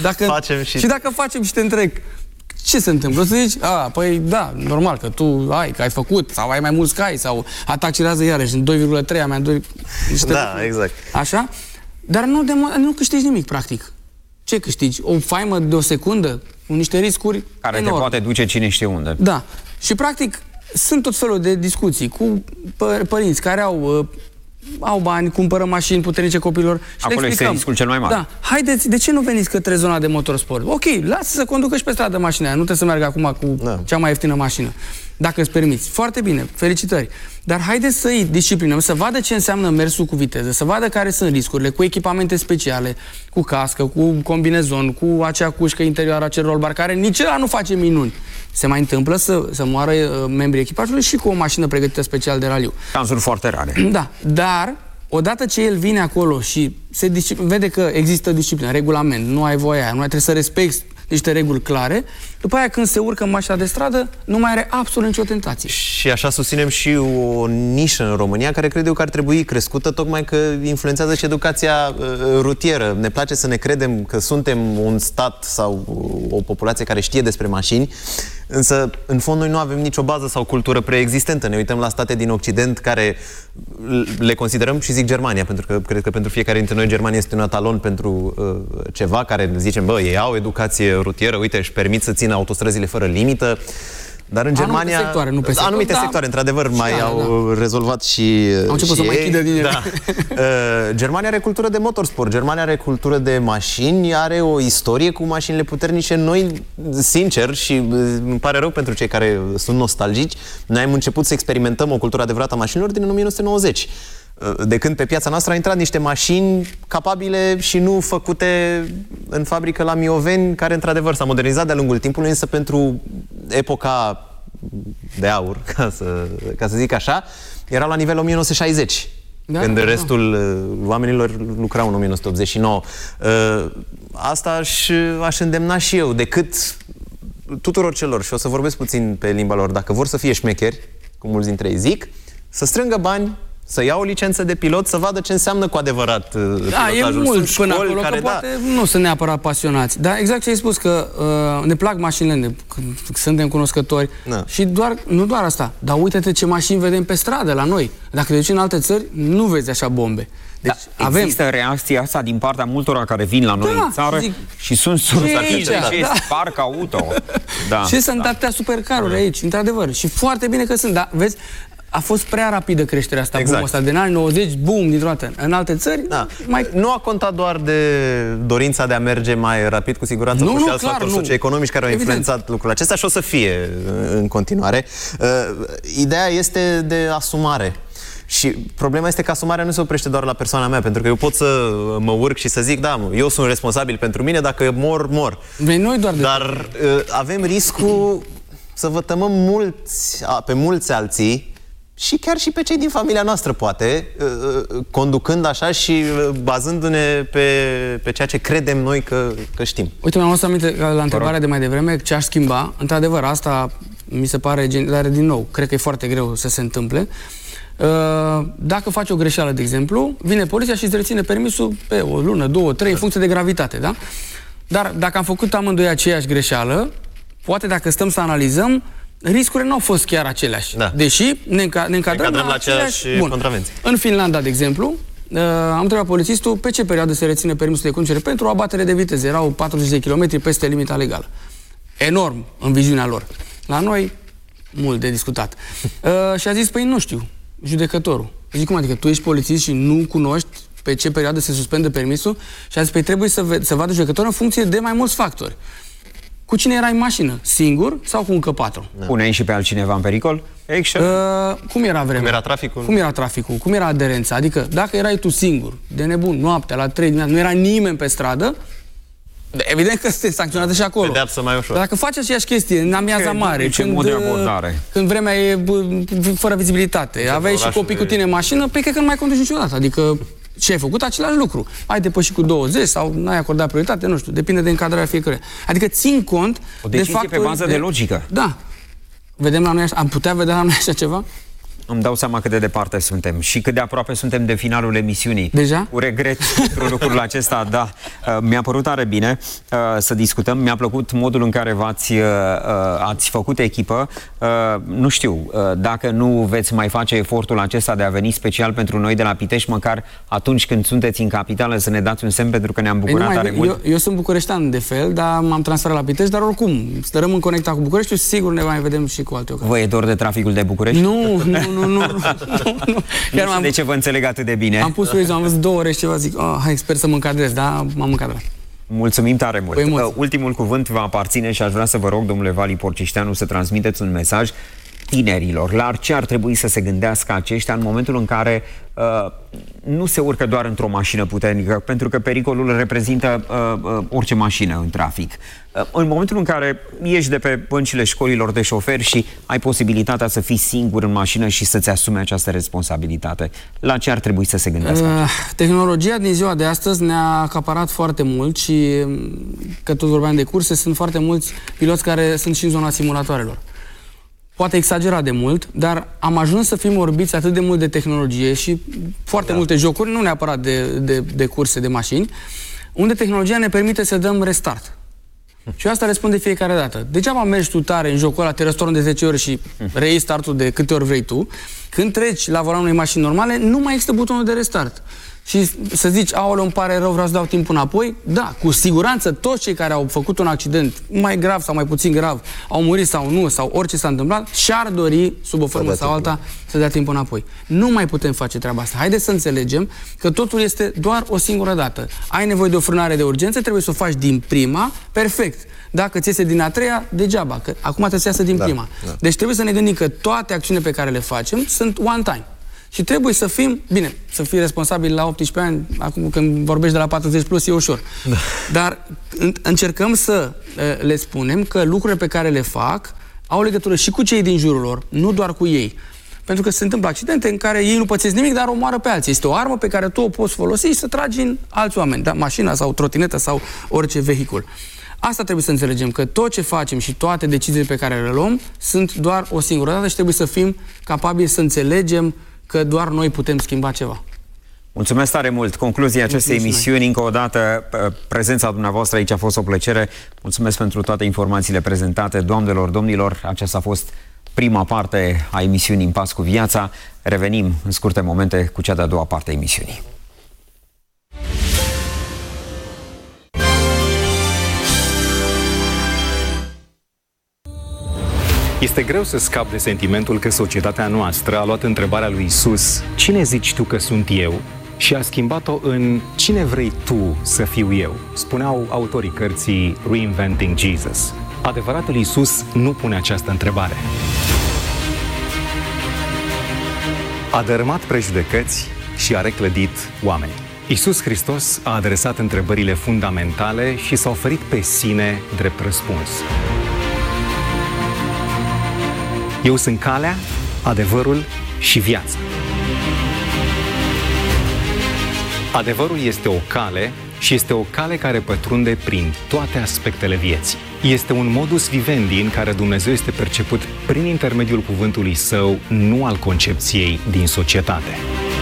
facem și te întreg, ce se întâmplă? O să zici, păi da, normal că tu că ai făcut, sau ai mai mulți cai, sau atacirează iarăși în 2,3, am 2... Da, exact. Așa? Dar nu câștigi nimic, practic. Ce câștigi? O faimă de o secundă? Cu niște riscuri care enorme. te poate duce cine știe unde. Da. Și practic sunt tot felul de discuții cu părinți care au bani, cumpără mașini puternice copilor și acolo este riscul cel mai mare. Da. Haideți, de ce nu veniți către zona de motorsport? Ok, lasă să conducă și pe stradă mașina aia. Nu trebuie să meargă acum cu cea mai ieftină mașină. Dacă îți permiți. Foarte bine, felicitări. Dar haideți să îi disciplinăm, să vadă ce înseamnă mersul cu viteză, să vadă care sunt riscurile, cu echipamente speciale, cu cască, cu combinezon, cu acea cușcă interioară, acel rollbar, care nici ăla nu face minuni. Se mai întâmplă să moară membrii echipajului și cu o mașină pregătită special de raliu. Cazuri foarte rare. Da, dar odată ce el vine acolo și vede că există disciplină, regulament, nu ai voie aia, nu ai trebuie să respecti niște reguli clare, după aia când se urcă în mașina de stradă, nu mai are absolut nicio tentație. Și așa susținem și o nișă în România care cred eu că ar trebui crescută, tocmai că influențează și educația rutieră. Ne place să ne credem că suntem un stat sau o populație care știe despre mașini, însă în fond noi nu avem nicio bază sau cultură preexistentă. Ne uităm la state din Occident care le considerăm, și zic Germania, pentru că cred că pentru fiecare dintre noi Germania este un etalon pentru ceva care zicem, bă, ei au educație rutieră, uite, își permit să țină autostrăzile fără limită. Dar în Germania... Anumite sectoare, într-adevăr, mai au rezolvat și... Au început să mai chidă din ele. Da. Germania are cultură de motorsport, Germania are cultură de mașini, are o istorie cu mașinile puternice. Noi, sincer, și îmi pare rău pentru cei care sunt nostalgici, noi am început să experimentăm o cultură adevărată a mașinilor din 1990. De când pe piața noastră au intrat niște mașini capabile și nu făcute în fabrică la Mioveni, care într-adevăr s-a modernizat de-a lungul timpului, însă pentru epoca de aur, ca să zic așa, era la nivel 1960, când restul oamenilor lucrau în 1989. Asta aș îndemna și eu, decât tuturor celor, și o să vorbesc puțin pe limba lor, dacă vor să fie șmecheri, cum mulți dintre ei zic, să strângă bani, să ia o licență de pilot, să vadă ce înseamnă cu adevărat pilotajul. Da, e mult până acolo, că poate nu sunt neapărat pasionați. Dar exact ce ai spus, că ne plac mașinile, suntem cunoscători. Și nu doar asta, dar uite-te ce mașini vedem pe stradă la noi. Dacă te duci în alte țări, nu vezi așa bombe. Deci există reacția asta din partea multora care vin la noi în țară și sunt sursați de parc auto. Și sunt atâtea supercaruri aici, într-adevăr. Și foarte bine că sunt, dar vezi, a fost prea rapidă creșterea asta, boom ăsta, din anii 90, boom, dintr-o dată. În alte țări, nu a contat doar de dorința de a merge mai rapid, cu siguranță, și alți factori socioeconomici care au influențat lucrul acesta și o să fie în continuare. Ideea este de asumare. Și problema este că asumarea nu se oprește doar la persoana mea, pentru că eu pot să mă urc și să zic, da, eu sunt responsabil pentru mine, dacă mor. Dar avem riscul să vătămăm pe mulți alții și chiar și pe cei din familia noastră, poate, conducând așa și bazându-ne pe ceea ce credem noi că știm. Uite, mi-am adus aminte la întrebarea de mai devreme, ce aș schimba. Într-adevăr, asta mi se pare, dar din nou, cred că e foarte greu să se întâmple. Dacă faci o greșeală, de exemplu, vine poliția și îți reține permisul pe o lună, 2, 3, în funcție de gravitate, da? Dar dacă am făcut amândoi aceeași greșeală, poate dacă stăm să analizăm, riscurile nu au fost chiar aceleași. Deși ne încadrăm la aceeași contravenție. În Finlanda, de exemplu, am întrebat polițistul pe ce perioadă se reține permisul de conducere pentru o abatere de viteză. Erau 40 de km peste limita legală. Enorm în viziunea lor. La noi, mult de discutat. Și a zis, păi nu știu, judecătorul. Zic, cum adică, tu ești polițist și nu cunoști pe ce perioadă se suspendă permisul? Și a zis, păi trebuie să vadă judecătorul în funcție de mai mulți factori. Cu cine erai în mașină? Singur sau cu încă 4? Puneai și pe altcineva în pericol? Cum era vremea? Cum era traficul? Cum era traficul? Cum era aderența? Adică dacă erai tu singur, de nebun, noaptea, la 3 dimineața, nu era nimeni pe stradă, Evident că sunteți sancționate și acolo. Pedeapsă mai ușor. Dar dacă faci aceeași chestie în amiaza mare, când vremea e fără vizibilitate, aveai și copii cu tine în mașină, pe cred că nu mai conduci niciodată. Adică ce ai făcut? Același lucru. Ai depășit cu 20 sau n-ai acordat prioritate, nu știu, depinde de încadrarea fiecăruia. Adică țin cont de factori pe bază de logică. Da. Vedem la noi așa, am putea vedea la noi așa ceva? Îmi dau seama cât de departe suntem și cât de aproape suntem de finalul emisiunii. Deja? Cu regret pentru lucrul acesta, da. Mi-a părut tare bine să discutăm. Mi-a plăcut modul în care ați făcut echipă. Nu știu, dacă nu veți mai face efortul acesta de a veni special pentru noi de la Pitești, măcar atunci când sunteți în capitală să ne dați un semn, pentru că ne-am bucurat tare mult. Eu sunt bucureștean de fel, dar m-am transferat la Pitești, dar oricum, rămân conectat cu București și sigur ne mai vedem și cu alte ocazii. Vă e dor de traficul de București? Nu. Chiar de ce vă înțeleg atât de bine. Am pus am văzut 2 ore și ceva, zic, hai, sper să mă încadrez, da, m-am încadrat. Mulțumim tare mult. Ultimul cuvânt vă aparține și aș vrea să vă rog, domnule Vali Porcișteanu, să transmiteți un mesaj tinerilor. La ce ar trebui să se gândească aceștia în momentul în care nu se urcă doar într-o mașină puternică, pentru că pericolul reprezintă orice mașină în trafic. În momentul în care ieși de pe băncile școlilor de șoferi și ai posibilitatea să fii singur în mașină și să-ți asumi această responsabilitate, la ce ar trebui să se gândească? Tehnologia din ziua de astăzi ne-a acaparat foarte mult și, că tot vorbeam de curse, sunt foarte mulți piloți care sunt și în zona simulatoarelor. Poate exagerat de mult, dar am ajuns să fim orbiți atât de mult de tehnologie și foarte multe jocuri, nu neapărat de curse de mașini, unde tehnologia ne permite să dăm restart. Și eu asta răspund de fiecare dată. Degeaba mergi tu tare în jocul ăla, te răstorni de 10 ori și reiei startul de câte ori vrei tu. Când treci la volanul unei mașini normale, nu mai există butonul de restart. Și să zici, aoleu, îmi pare rău, vreau să dau timpul înapoi. Da, cu siguranță toți cei care au făcut un accident mai grav sau mai puțin grav, au murit sau nu, sau orice s-a întâmplat, și-ar dori, sub o formă sau alta, să dea timpul înapoi. Nu mai putem face treaba asta. Haideți să înțelegem că totul este doar o singură dată. Ai nevoie de o frânare de urgență, trebuie să o faci din prima, perfect. Dacă ți iese din a treia, degeaba, că acum trebuie să iasă din prima. Da. Deci trebuie să ne gândim că toate acțiunile pe care le facem sunt one time. Și trebuie să fim, bine, să fii responsabil la 18 ani, acum când vorbești de la 40 plus e ușor. Da. Dar încercăm să le spunem că lucrurile pe care le fac au legătură și cu cei din jurul lor, nu doar cu ei. Pentru că se întâmplă accidente în care ei nu pățesc nimic, dar omoară pe alții. Este o armă pe care tu o poți folosi și să tragi în alți oameni, da? Mașina sau trotinetă sau orice vehicul. Asta trebuie să înțelegem, că tot ce facem și toate deciziile pe care le luăm sunt doar o singură dată și trebuie să fim capabili să înțelegem că doar noi putem schimba ceva. Mulțumesc tare mult! Concluzia acestei emisiuni, încă o dată, prezența dumneavoastră aici a fost o plăcere. Mulțumesc pentru toate informațiile prezentate. Doamnelor, domnilor, aceasta a fost prima parte a emisiunii În pas cu viața. Revenim în scurte momente cu cea de-a doua parte a emisiunii. Este greu să scap de sentimentul că societatea noastră a luat întrebarea lui Isus, cine zici tu că sunt eu? Și a schimbat-o în cine vrei tu să fiu eu? Spuneau autorii cărții Reinventing Jesus. Adevăratul Isus nu pune această întrebare. A dărâmat prejudecăți și a reclădit oameni. Isus Hristos a adresat întrebările fundamentale și s-a oferit pe sine drept răspuns. Eu sunt calea, adevărul și viața. Adevărul este o cale și este o cale care pătrunde prin toate aspectele vieții. Este un modus vivendi în care Dumnezeu este perceput prin intermediul cuvântului Său, nu al concepției din societate.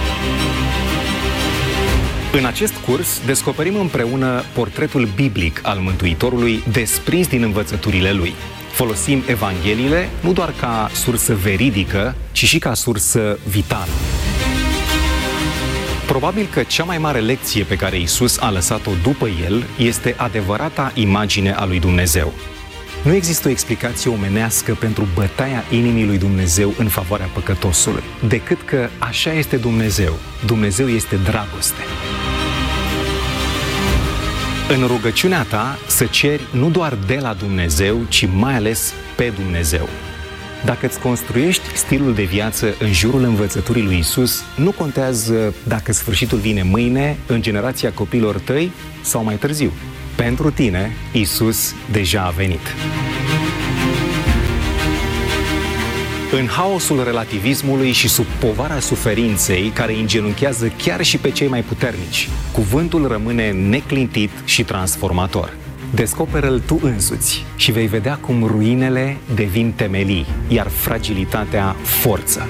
În acest curs descoperim împreună portretul biblic al Mântuitorului desprins din învățăturile Lui. Folosim Evangheliile nu doar ca sursă veridică, ci și ca sursă vitală. Probabil că cea mai mare lecție pe care Isus a lăsat-o după El este adevărata imagine a lui Dumnezeu. Nu există o explicație omenească pentru bătaia inimii lui Dumnezeu în favoarea păcătosului, decât că așa este Dumnezeu. Dumnezeu este dragoste. În rugăciunea ta să ceri nu doar de la Dumnezeu, ci mai ales pe Dumnezeu. Dacă îți construiești stilul de viață în jurul învățăturii lui Isus, nu contează dacă sfârșitul vine mâine, în generația copiilor tăi sau mai târziu. Pentru tine, Iisus deja a venit. În haosul relativismului și sub povara suferinței care îngenunchează chiar și pe cei mai puternici, cuvântul rămâne neclintit și transformator. Descoperă-l tu însuți și vei vedea cum ruinele devin temelii, iar fragilitatea forță.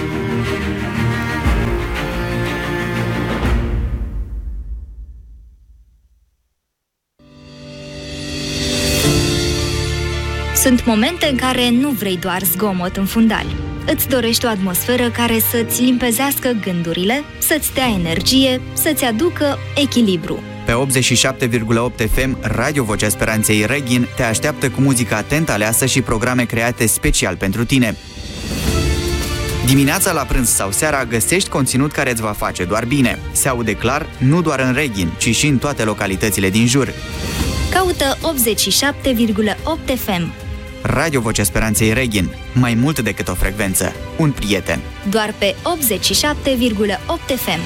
Sunt momente în care nu vrei doar zgomot în fundal. Îți dorești o atmosferă care să-ți limpezească gândurile, să-ți dea energie, să-ți aducă echilibru. Pe 87,8 FM, Radio Vocea Speranței Reghin te așteaptă cu muzică atent aleasă și programe create special pentru tine. Dimineața, la prânz sau seara găsești conținut care îți va face doar bine. Se aude clar, nu doar în Reghin, ci și în toate localitățile din jur. Caută 87,8 FM. Radio Vocea Speranței Reghin. Mai mult decât o frecvență. Un prieten. Doar pe 87,8 FM.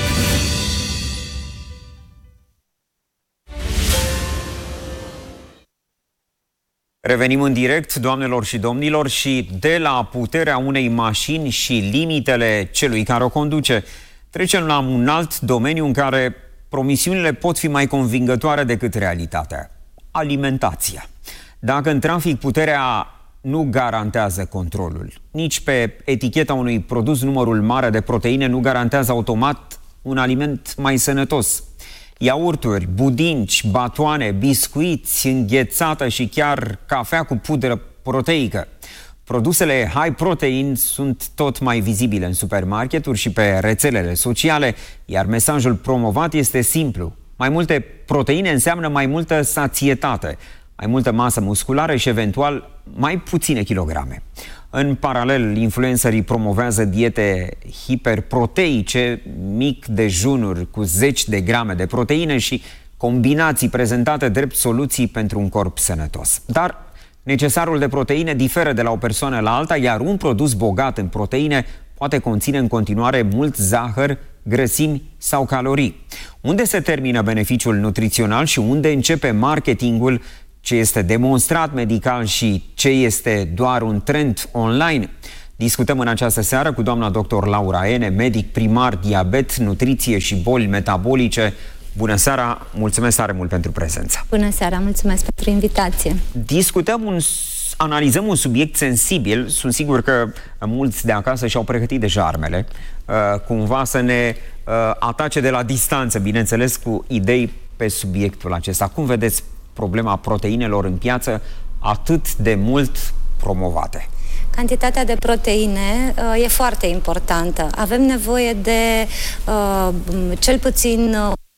Revenim în direct, doamnelor și domnilor, și de la puterea unei mașini și limitele celui care o conduce, trecem la un alt domeniu în care promisiunile pot fi mai convingătoare decât realitatea. Alimentația. Dacă în trafic puterea nu garantează controlul, nici pe eticheta unui produs numărul mare de proteine nu garantează automat un aliment mai sănătos. Iaurturi, budinci, batoane, biscuiți, înghețată și chiar cafea cu pudră proteică. Produsele high protein sunt tot mai vizibile în supermarketuri și pe rețelele sociale, iar mesajul promovat este simplu. Mai multe proteine înseamnă mai multă sațietate, mai multă masă musculară și eventual mai puține kilograme. În paralel, influencerii promovează diete hiperproteice, mic dejunuri cu 10 de grame de proteine și combinații prezentate drept soluții pentru un corp sănătos. Dar necesarul de proteine diferă de la o persoană la alta, iar un produs bogat în proteine poate conține în continuare mult zahăr, grăsimi sau calorii. Unde se termină beneficiul nutrițional și unde începe marketingul, ce este demonstrat medical și ce este doar un trend online? Discutăm în această seară cu doamna dr. Laura Ene, medic primar, diabet, nutriție și boli metabolice. Bună seara, mulțumesc tare mult pentru prezență. Bună seara, mulțumesc pentru invitație. Analizăm un subiect sensibil. Sunt sigur că mulți de acasă și-au pregătit deja armele, cumva să ne atace de la distanță, bineînțeles, cu idei pe subiectul acesta. Cum vedeți problema proteinelor în piață atât de mult promovate? Cantitatea de proteine e foarte importantă. Avem nevoie de cel puțin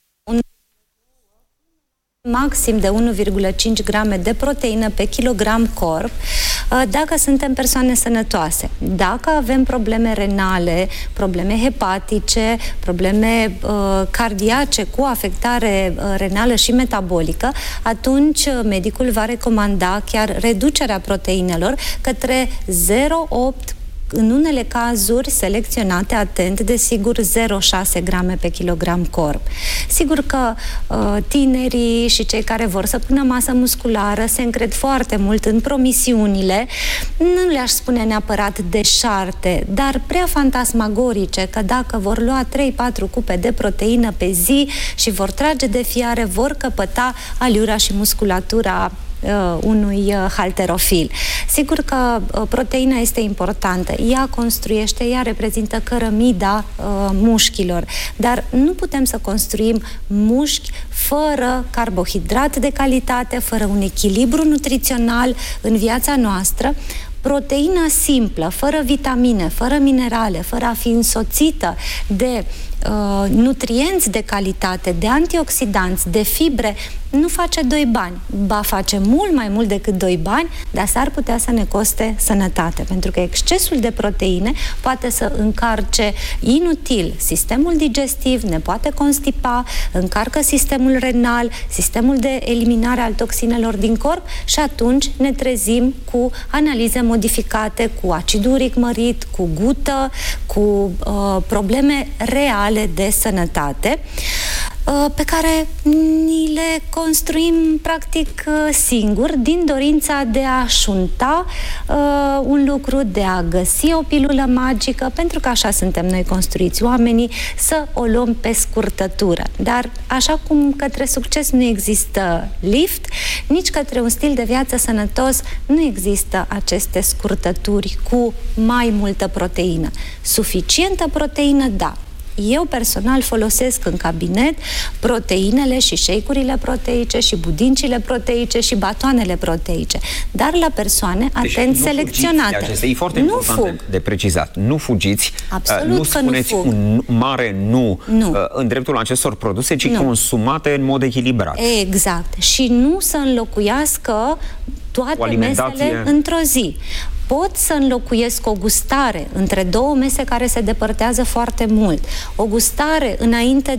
maxim de 1,5 grame de proteină pe kilogram corp dacă suntem persoane sănătoase. Dacă avem probleme renale, probleme hepatice, probleme cardiace cu afectare renală și metabolică, atunci medicul va recomanda chiar reducerea proteinelor către 0,8, în unele cazuri selecționate atent, desigur 0,6 grame pe kilogram corp. Sigur că tinerii și cei care vor să pună masă musculară se încred foarte mult în promisiunile, nu le-aș spune neapărat deșarte, dar prea fantasmagorice, că dacă vor lua 3-4 cupe de proteină pe zi și vor trage de fiare, vor căpăta aliura și musculatura unui halterofil. Sigur că proteina este importantă. Ea construiește, ea reprezintă cărămida mușchilor. Dar nu putem să construim mușchi fără carbohidrat de calitate, fără un echilibru nutrițional în viața noastră. Proteina simplă, fără vitamine, fără minerale, fără a fi însoțită de nutrienți de calitate, de antioxidanți, de fibre, nu face doi bani. Ba face mult mai mult decât 2 bani, dar s-ar putea să ne coste sănătate, pentru că excesul de proteine poate să încarce inutil sistemul digestiv, ne poate constipa, încarcă sistemul renal, sistemul de eliminare al toxinelor din corp și atunci ne trezim cu analize modificate, cu acid uric mărit, cu gută, cu probleme reale de sănătate. pe care ni le construim practic singuri, din dorința de a șunta un lucru, de a găsi o pilulă magică, pentru că așa suntem noi construiți oamenii, să o luăm pe scurtătură. Dar așa cum către succes nu există lift, nici către un stil de viață sănătos nu există aceste scurtături cu mai multă proteină. Suficientă proteină, da. Eu personal folosesc în cabinet proteinele și shake-urile proteice și budincile proteice și batoanele proteice, dar la persoane atent selecționate. E foarte important de precizat. Nu fugiți, absolut, nu spuneți un mare nu, în dreptul acestor produse, ci consumate în mod echilibrat. Exact. Și nu să înlocuiască toate mesele într-o zi. Pot să înlocuiesc o gustare între două mese care se depărtează foarte mult. O gustare înainte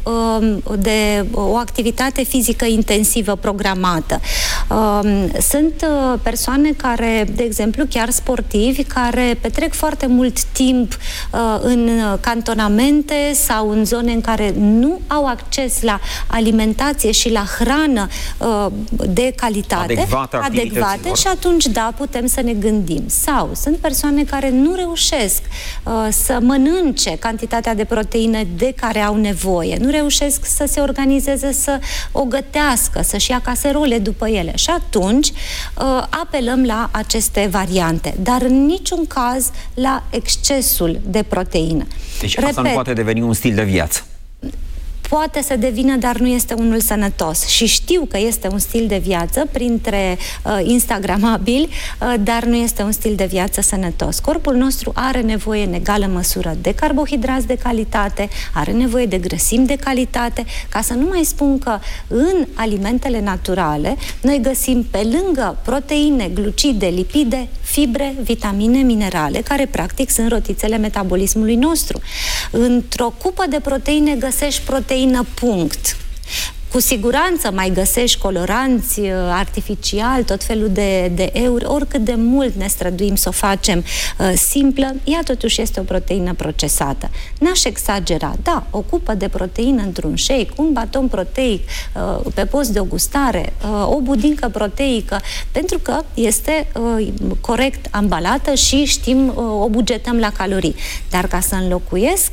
de o activitate fizică intensivă programată. Sunt persoane care, de exemplu, chiar sportivi, care petrec foarte mult timp în cantonamente sau în zone în care nu au acces la alimentație și la hrană de calitate, adecvate și atunci, da, putem să ne gândim. Sau sunt persoane care nu reușesc să mănânce cantitatea de proteine de care au nevoie, nu reușesc să se organizeze, să o gătească, să-și ia caserole după ele. Și atunci apelăm la aceste variante, dar în niciun caz la excesul de proteină. Deci asta nu poate deveni un stil de viață. Poate să devină, dar nu este unul sănătos. Și știu că este un stil de viață printre instagramabili, dar nu este un stil de viață sănătos. Corpul nostru are nevoie în egală măsură de carbohidrați de calitate, are nevoie de grăsimi de calitate, ca să nu mai spun că în alimentele naturale noi găsim pe lângă proteine, glucide, lipide, fibre, vitamine, minerale, care practic sunt rotițele metabolismului nostru. Într-o cupă de proteine găsești proteine punct. Cu siguranță mai găsești coloranți artificiali, tot felul de euri, oricât de mult ne străduim să o facem simplă, ea totuși este o proteină procesată. N-aș exagera, da, o cupă de proteină într-un shake, un baton proteic pe post de o gustare, o budincă proteică, pentru că este corect ambalată și știm, o bugetăm la calorii. Dar ca să înlocuiesc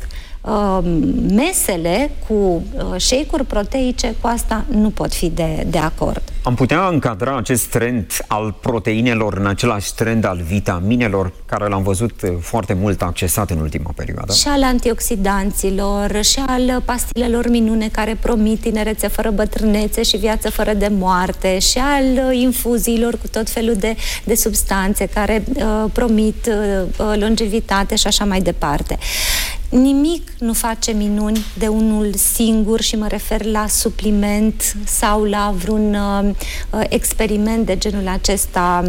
mesele cu shake-uri proteice, cu asta nu pot fi de acord. Am putea încadra acest trend al proteinelor în același trend al vitaminelor, care l-am văzut foarte mult accesat în ultima perioadă? Și al antioxidanților, și al pastilelor minune care promit tinerețe fără bătrânețe și viață fără de moarte, și al infuziilor cu tot felul de substanțe care promit longevitate și așa mai departe. Nimic nu face minuni de unul singur și mă refer la supliment sau la vreun experiment de genul acesta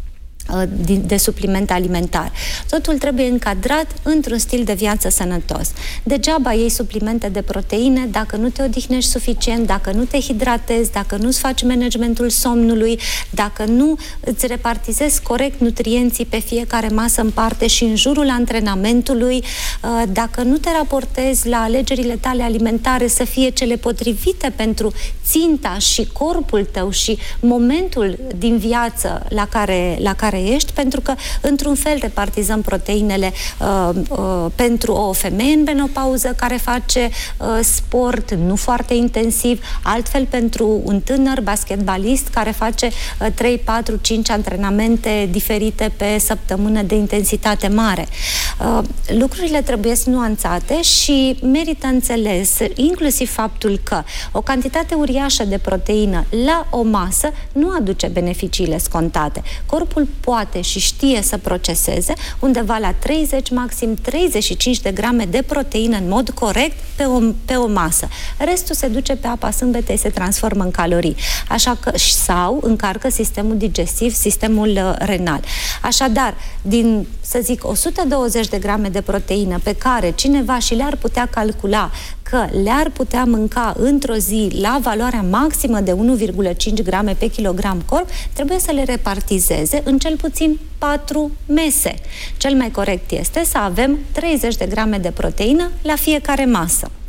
de supliment alimentar. Totul trebuie încadrat într-un stil de viață sănătos. Degeaba iei suplimente de proteine dacă nu te odihnești suficient, dacă nu te hidratezi, dacă nu-ți faci managementul somnului, dacă nu îți repartizezi corect nutrienții pe fiecare masă în parte și în jurul antrenamentului, dacă nu te raportezi la alegerile tale alimentare să fie cele potrivite pentru ținta și corpul tău și momentul din viață la care ești, pentru că într-un fel repartizăm proteinele pentru o femeie în menopauză care face sport nu foarte intensiv, altfel pentru un tânăr basketbalist care face 3, 4, 5 antrenamente diferite pe săptămână de intensitate mare. Lucrurile trebuie nuanțate și merită înțeles inclusiv faptul că o cantitate uriașă de proteină la o masă nu aduce beneficiile scontate. Corpul poate și știe să proceseze undeva la 30, maxim 35 de grame de proteină în mod corect pe o masă. Restul se duce pe apa sâmbetei, se transformă în calorii. Așa că, sau încarcă sistemul digestiv, sistemul renal. Așadar, din, să zic, 120 de grame de proteină pe care cineva și le-ar putea calcula că le-ar putea mânca într-o zi la valoarea maximă de 1,5 grame pe kilogram corp, trebuie să le repartizeze în cel puțin 4 mese. Cel mai corect este să avem 30 de grame de proteină la fiecare masă.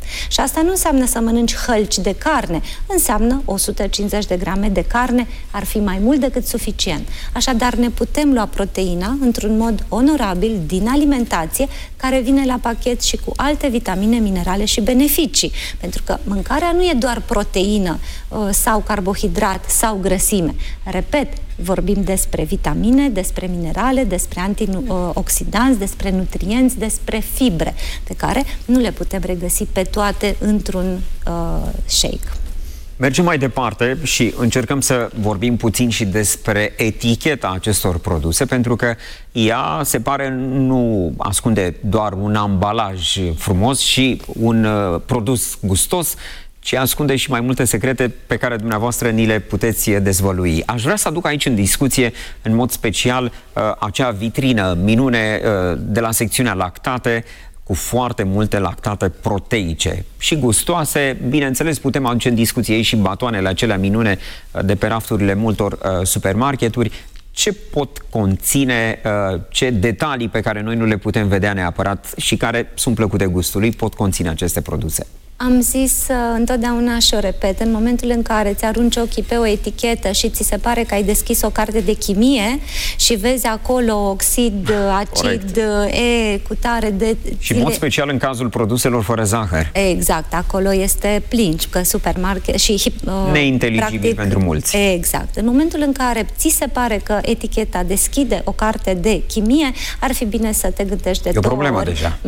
Și asta nu înseamnă să mănânci hălci de carne, înseamnă 150 de grame de carne, ar fi mai mult decât suficient. Așadar, ne putem lua proteina într-un mod onorabil din alimentație, care vine la pachet și cu alte vitamine, minerale și beneficii. Pentru că mâncarea nu e doar proteină sau carbohidrat sau grăsime. Repet, vorbim despre vitamine, despre minerale, despre antioxidanți, despre nutrienți, despre fibre, pe care nu le putem regăsi pe toate într-un shake. Mergem mai departe și încercăm să vorbim puțin și despre eticheta acestor produse, pentru că ea, se pare, nu ascunde doar un ambalaj frumos și un produs gustos, ci ascunde și mai multe secrete pe care dumneavoastră ni le puteți dezvălui. Aș vrea să aduc aici în discuție, în mod special, acea vitrină minune de la secțiunea lactate, cu foarte multe lactate proteice și gustoase. Bineînțeles, putem aduce în discuție și batoanele acelea minune de pe rafturile multor supermarketuri. Ce pot conține, ce detalii pe care noi nu le putem vedea neapărat și care sunt plăcute gustului pot conține aceste produse? Am zis întotdeauna și o repet, în momentul în care ți arunci ochii pe o etichetă și ți se pare că ai deschis o carte de chimie și vezi acolo oxid, acid, cutare de... Și în mod special în cazul produselor fără zahăr. Exact, acolo este plin, că supermarket și... neinteligibil pentru mulți. Exact. În momentul în care ți se pare că eticheta deschide o carte de chimie, ar fi bine să te gândești de două ori. E o problemă deja.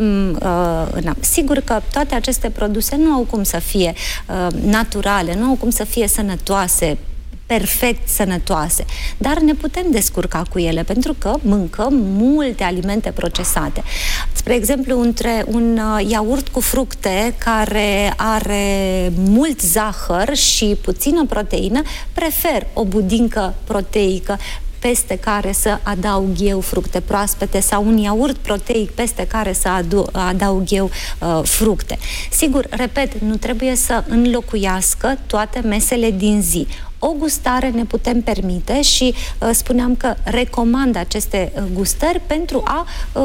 Sigur că toate aceste produse nu au cum să fie naturale, nu au cum să fie sănătoase, perfect sănătoase, dar ne putem descurca cu ele pentru că mâncăm multe alimente procesate. Spre exemplu, între un iaurt cu fructe care are mult zahăr și puțină proteină, prefer o budincă proteică peste care să adaug eu fructe proaspete sau un iaurt proteic peste care să adaug eu fructe. Sigur, repet, nu trebuie să înlocuiască toate mesele din zi. O gustare ne putem permite și spuneam că recomand aceste gustări pentru a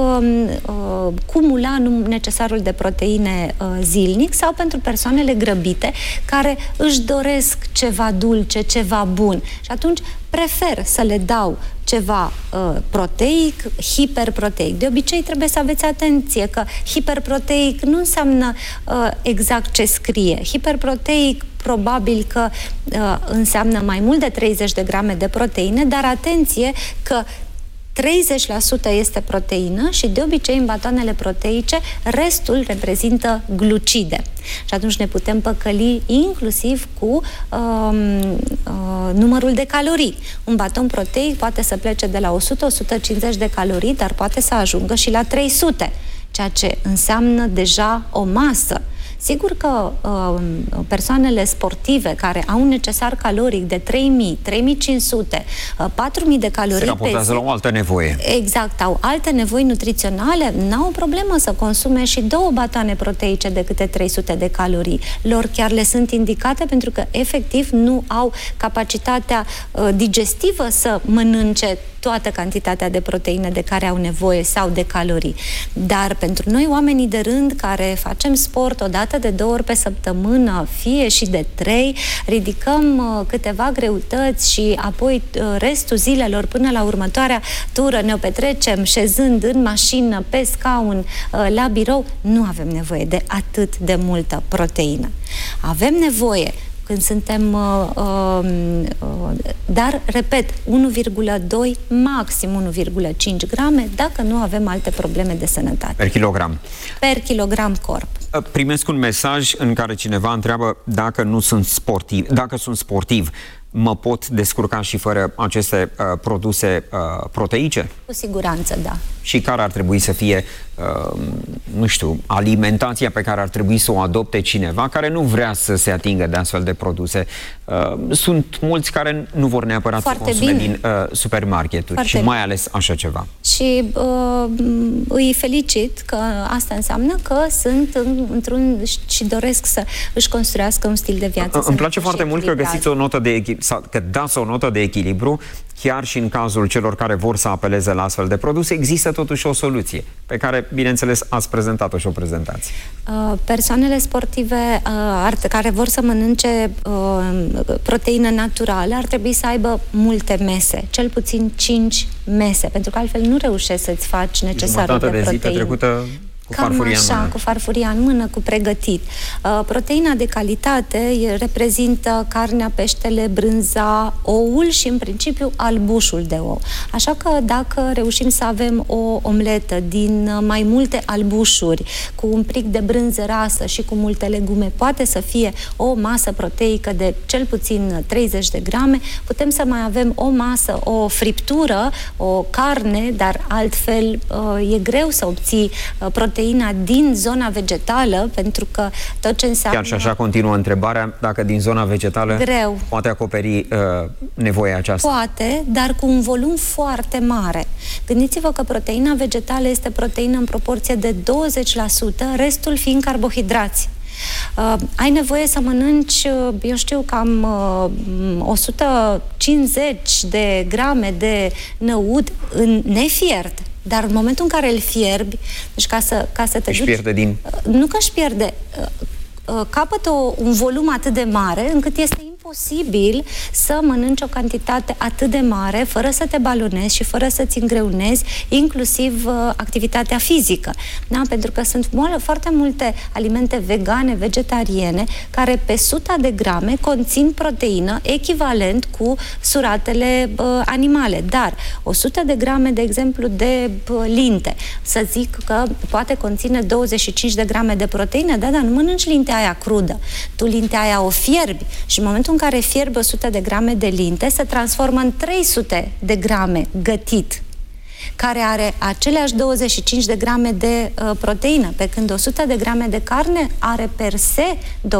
cumula necesarul de proteine zilnic sau pentru persoanele grăbite care își doresc ceva dulce, ceva bun. Și atunci prefer să le dau ceva proteic, hiperproteic. De obicei trebuie să aveți atenție că hiperproteic nu înseamnă exact ce scrie. Hiperproteic probabil că înseamnă mai mult de 30 de grame de proteine, dar atenție că 30% este proteină și de obicei în batoanele proteice restul reprezintă glucide. Și atunci ne putem păcăli inclusiv cu numărul de calorii. Un baton proteic poate să plece de la 100-150 de calorii, dar poate să ajungă și la 300, ceea ce înseamnă deja o masă. Sigur că persoanele sportive care au un necesar caloric de 3000, 3500, 4000 de calorii se raportează la o altă nevoie. Exact, au alte nevoi nutriționale, n-au o problemă să consume și 2 batoane proteice de câte 300 de calorii. Lor chiar le sunt indicate pentru că efectiv nu au capacitatea digestivă să mănânce toată cantitatea de proteine de care au nevoie sau de calorii. Dar pentru noi, oamenii de rând care facem sport o dată de 2 ori pe săptămână, fie și de 3, ridicăm câteva greutăți și apoi restul zilelor până la următoarea tură ne-o petrecem șezând în mașină, pe scaun, la birou, nu avem nevoie de atât de multă proteină. Avem nevoie când suntem, dar, repet, 1,2, maxim 1,5 grame, dacă nu avem alte probleme de sănătate. Per kilogram. Per kilogram corp. Primesc un mesaj în care cineva întreabă dacă nu sunt sportiv, dacă sunt sportiv, mă pot descurca și fără aceste produse proteice? Cu siguranță, da. Și care ar trebui să fie, nu știu, alimentația pe care ar trebui să o adopte cineva care nu vrea să se atingă de astfel de produse? Sunt mulți care nu vor neapărat să consume din supermarketuri și mai ales așa ceva. Și îi felicit că asta înseamnă că sunt într-un și doresc să își construiască un stil de viață. Îmi place foarte mult că găsiți o notă că dați o notă de echilibru, chiar și în cazul celor care vor să apeleze la astfel de produse, există totuși o soluție pe care, bineînțeles, ați prezentat-o și o prezentați. Persoanele sportive care vor să mănânce proteină naturală ar trebui să aibă multe mese, cel puțin 5 mese, pentru că altfel nu reușești să-ți faci necesarul de proteină. Cam așa, cu farfuria în mână, cu pregătit. Proteina de calitate reprezintă carnea, peștele, brânza, oul și, în principiu, albușul de ou. Așa că dacă reușim să avem o omletă din mai multe albușuri, cu un plic de brânză rasă și cu multe legume, poate să fie o masă proteică de cel puțin 30 de grame, putem să mai avem o masă, o friptură, o carne, dar altfel e greu să obții proteina din zona vegetală, pentru că tot ce înseamnă... Chiar și așa continuă întrebarea, dacă din zona vegetală greu poate acoperi nevoia aceasta. Poate, dar cu un volum foarte mare. Gândiți-vă că proteina vegetală este proteină în proporție de 20%, restul fiind carbohidrați. Ai nevoie să mănânci, eu știu, cam 150 de grame de năud în nefiert. Dar în momentul în care îl fierbi, deci ca să te duci... pierde din... Nu că își pierde, capătă un volum atât de mare încât este imposibil să mănânci o cantitate atât de mare fără să te balonezi și fără să-ți îngreunezi inclusiv activitatea fizică. Da? Pentru că sunt foarte multe alimente vegane, vegetariene, care pe 100 de grame conțin proteină echivalent cu suratele animale. Dar 100 de grame, de exemplu, de linte, să zic că poate conține 25 de grame de proteină, dar nu mănânci lintea aia crudă. Tu lintea aia o fierbi și în momentul în care fierbi 100 de grame de linte, se transformă în 300 de grame gătit, care are aceleași 25 de grame de proteină, pe când 100 de grame de carne are per se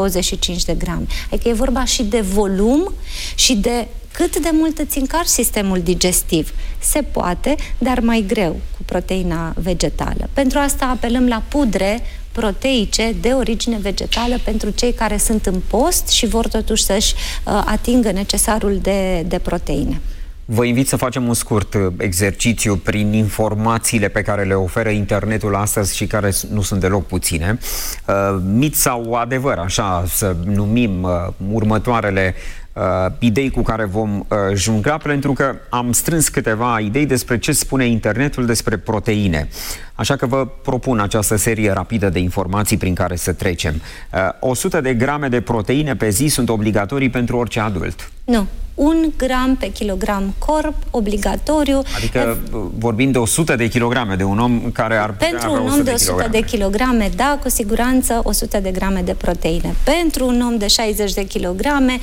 25 de grame. Adică e vorba și de volum și de cât de mult îți încarci sistemul digestiv. Se poate, dar mai greu cu proteina vegetală. Pentru asta apelăm la pudre proteice de origine vegetală pentru cei care sunt în post și vor totuși să-și atingă necesarul de proteine. Vă invit să facem un scurt exercițiu prin informațiile pe care le oferă internetul astăzi și care nu sunt deloc puține. Mit sau adevăr, așa să numim următoarele idei cu care vom jungla, pentru că am strâns câteva idei despre ce spune internetul despre proteine. Așa că vă propun această serie rapidă de informații prin care să trecem. 100 de grame de proteine pe zi sunt obligatorii pentru orice adult. Nu. 1 gram pe kilogram corp, obligatoriu. Adică vorbim de 100 de kilograme, de un om care ar putea pentru avea un om de 100 de kilograme, da, cu siguranță 100 de grame de proteine. Pentru un om de 60 de kilograme,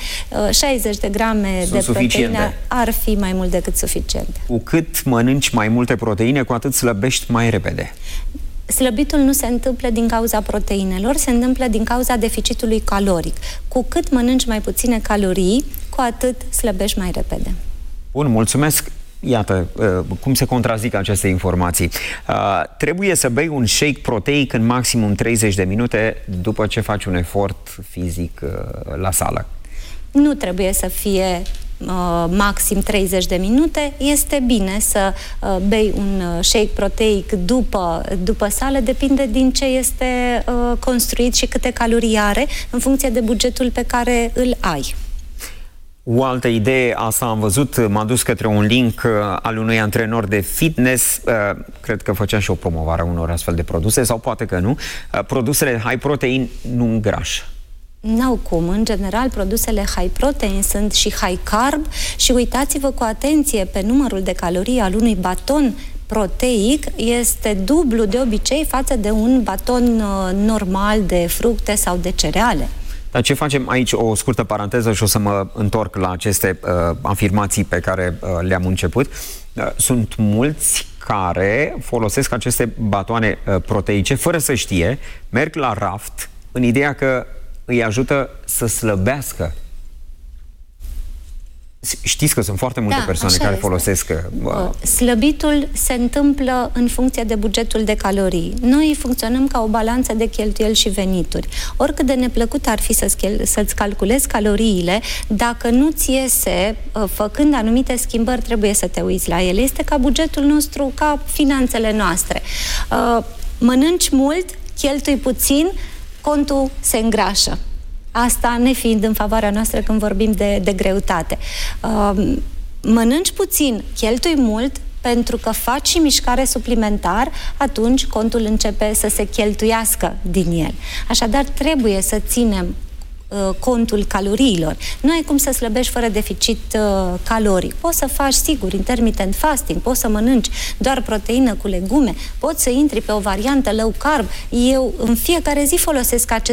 60 de grame de proteine ar fi mai mult decât suficiente. Cu cât mănânci mai multe proteine, cu atât slăbești mai repede. Slăbitul nu se întâmplă din cauza proteinelor, se întâmplă din cauza deficitului caloric. Cu cât mănânci mai puține calorii, cu atât slăbești mai repede. Bun, mulțumesc! Iată cum se contrazic aceste informații. Trebuie să bei un shake proteic în maximum 30 de minute după ce faci un efort fizic la sală. Nu trebuie să fie maxim 30 de minute. Este bine să bei un shake proteic după sală, depinde din ce este construit și câte calorii are, în funcție de bugetul pe care îl ai. O altă idee, asta am văzut, m-a dus către un link al unui antrenor de fitness, cred că făcea și o promovare a unor astfel de produse, sau poate că nu. Produsele high protein nu îngrașă. N-au cum. În general, produsele high protein sunt și high carb și uitați-vă cu atenție pe numărul de calorii al unui baton proteic, este dublu de obicei față de un baton normal de fructe sau de cereale. Dar ce facem aici, o scurtă paranteză și o să mă întorc la aceste afirmații pe care le-am început. Sunt mulți care folosesc aceste batoane proteice fără să știe, merg la raft în ideea că îi ajută să slăbească. Știți că sunt foarte multe persoane care folosesc... Slăbitul se întâmplă în funcție de bugetul de calorii. Noi funcționăm ca o balanță de cheltuieli și venituri. Oricât de neplăcut ar fi să-ți calculezi caloriile, dacă nu-ți iese, făcând anumite schimbări, trebuie să te uiți la ele. Este ca bugetul nostru, ca finanțele noastre. Mănânci mult, cheltui puțin, contul se îngrașă. Asta nefiind în favoarea noastră când vorbim de greutate. Mănânci puțin, cheltui mult, pentru că faci și mișcare suplimentar, atunci contul începe să se cheltuiască din el. Așadar, trebuie să ținem contul caloriilor. Nu ai cum să slăbești fără deficit caloric. Poți să faci, sigur, intermittent fasting, poți să mănânci doar proteină cu legume, poți să intri pe o variantă low carb. Eu în fiecare zi folosesc acest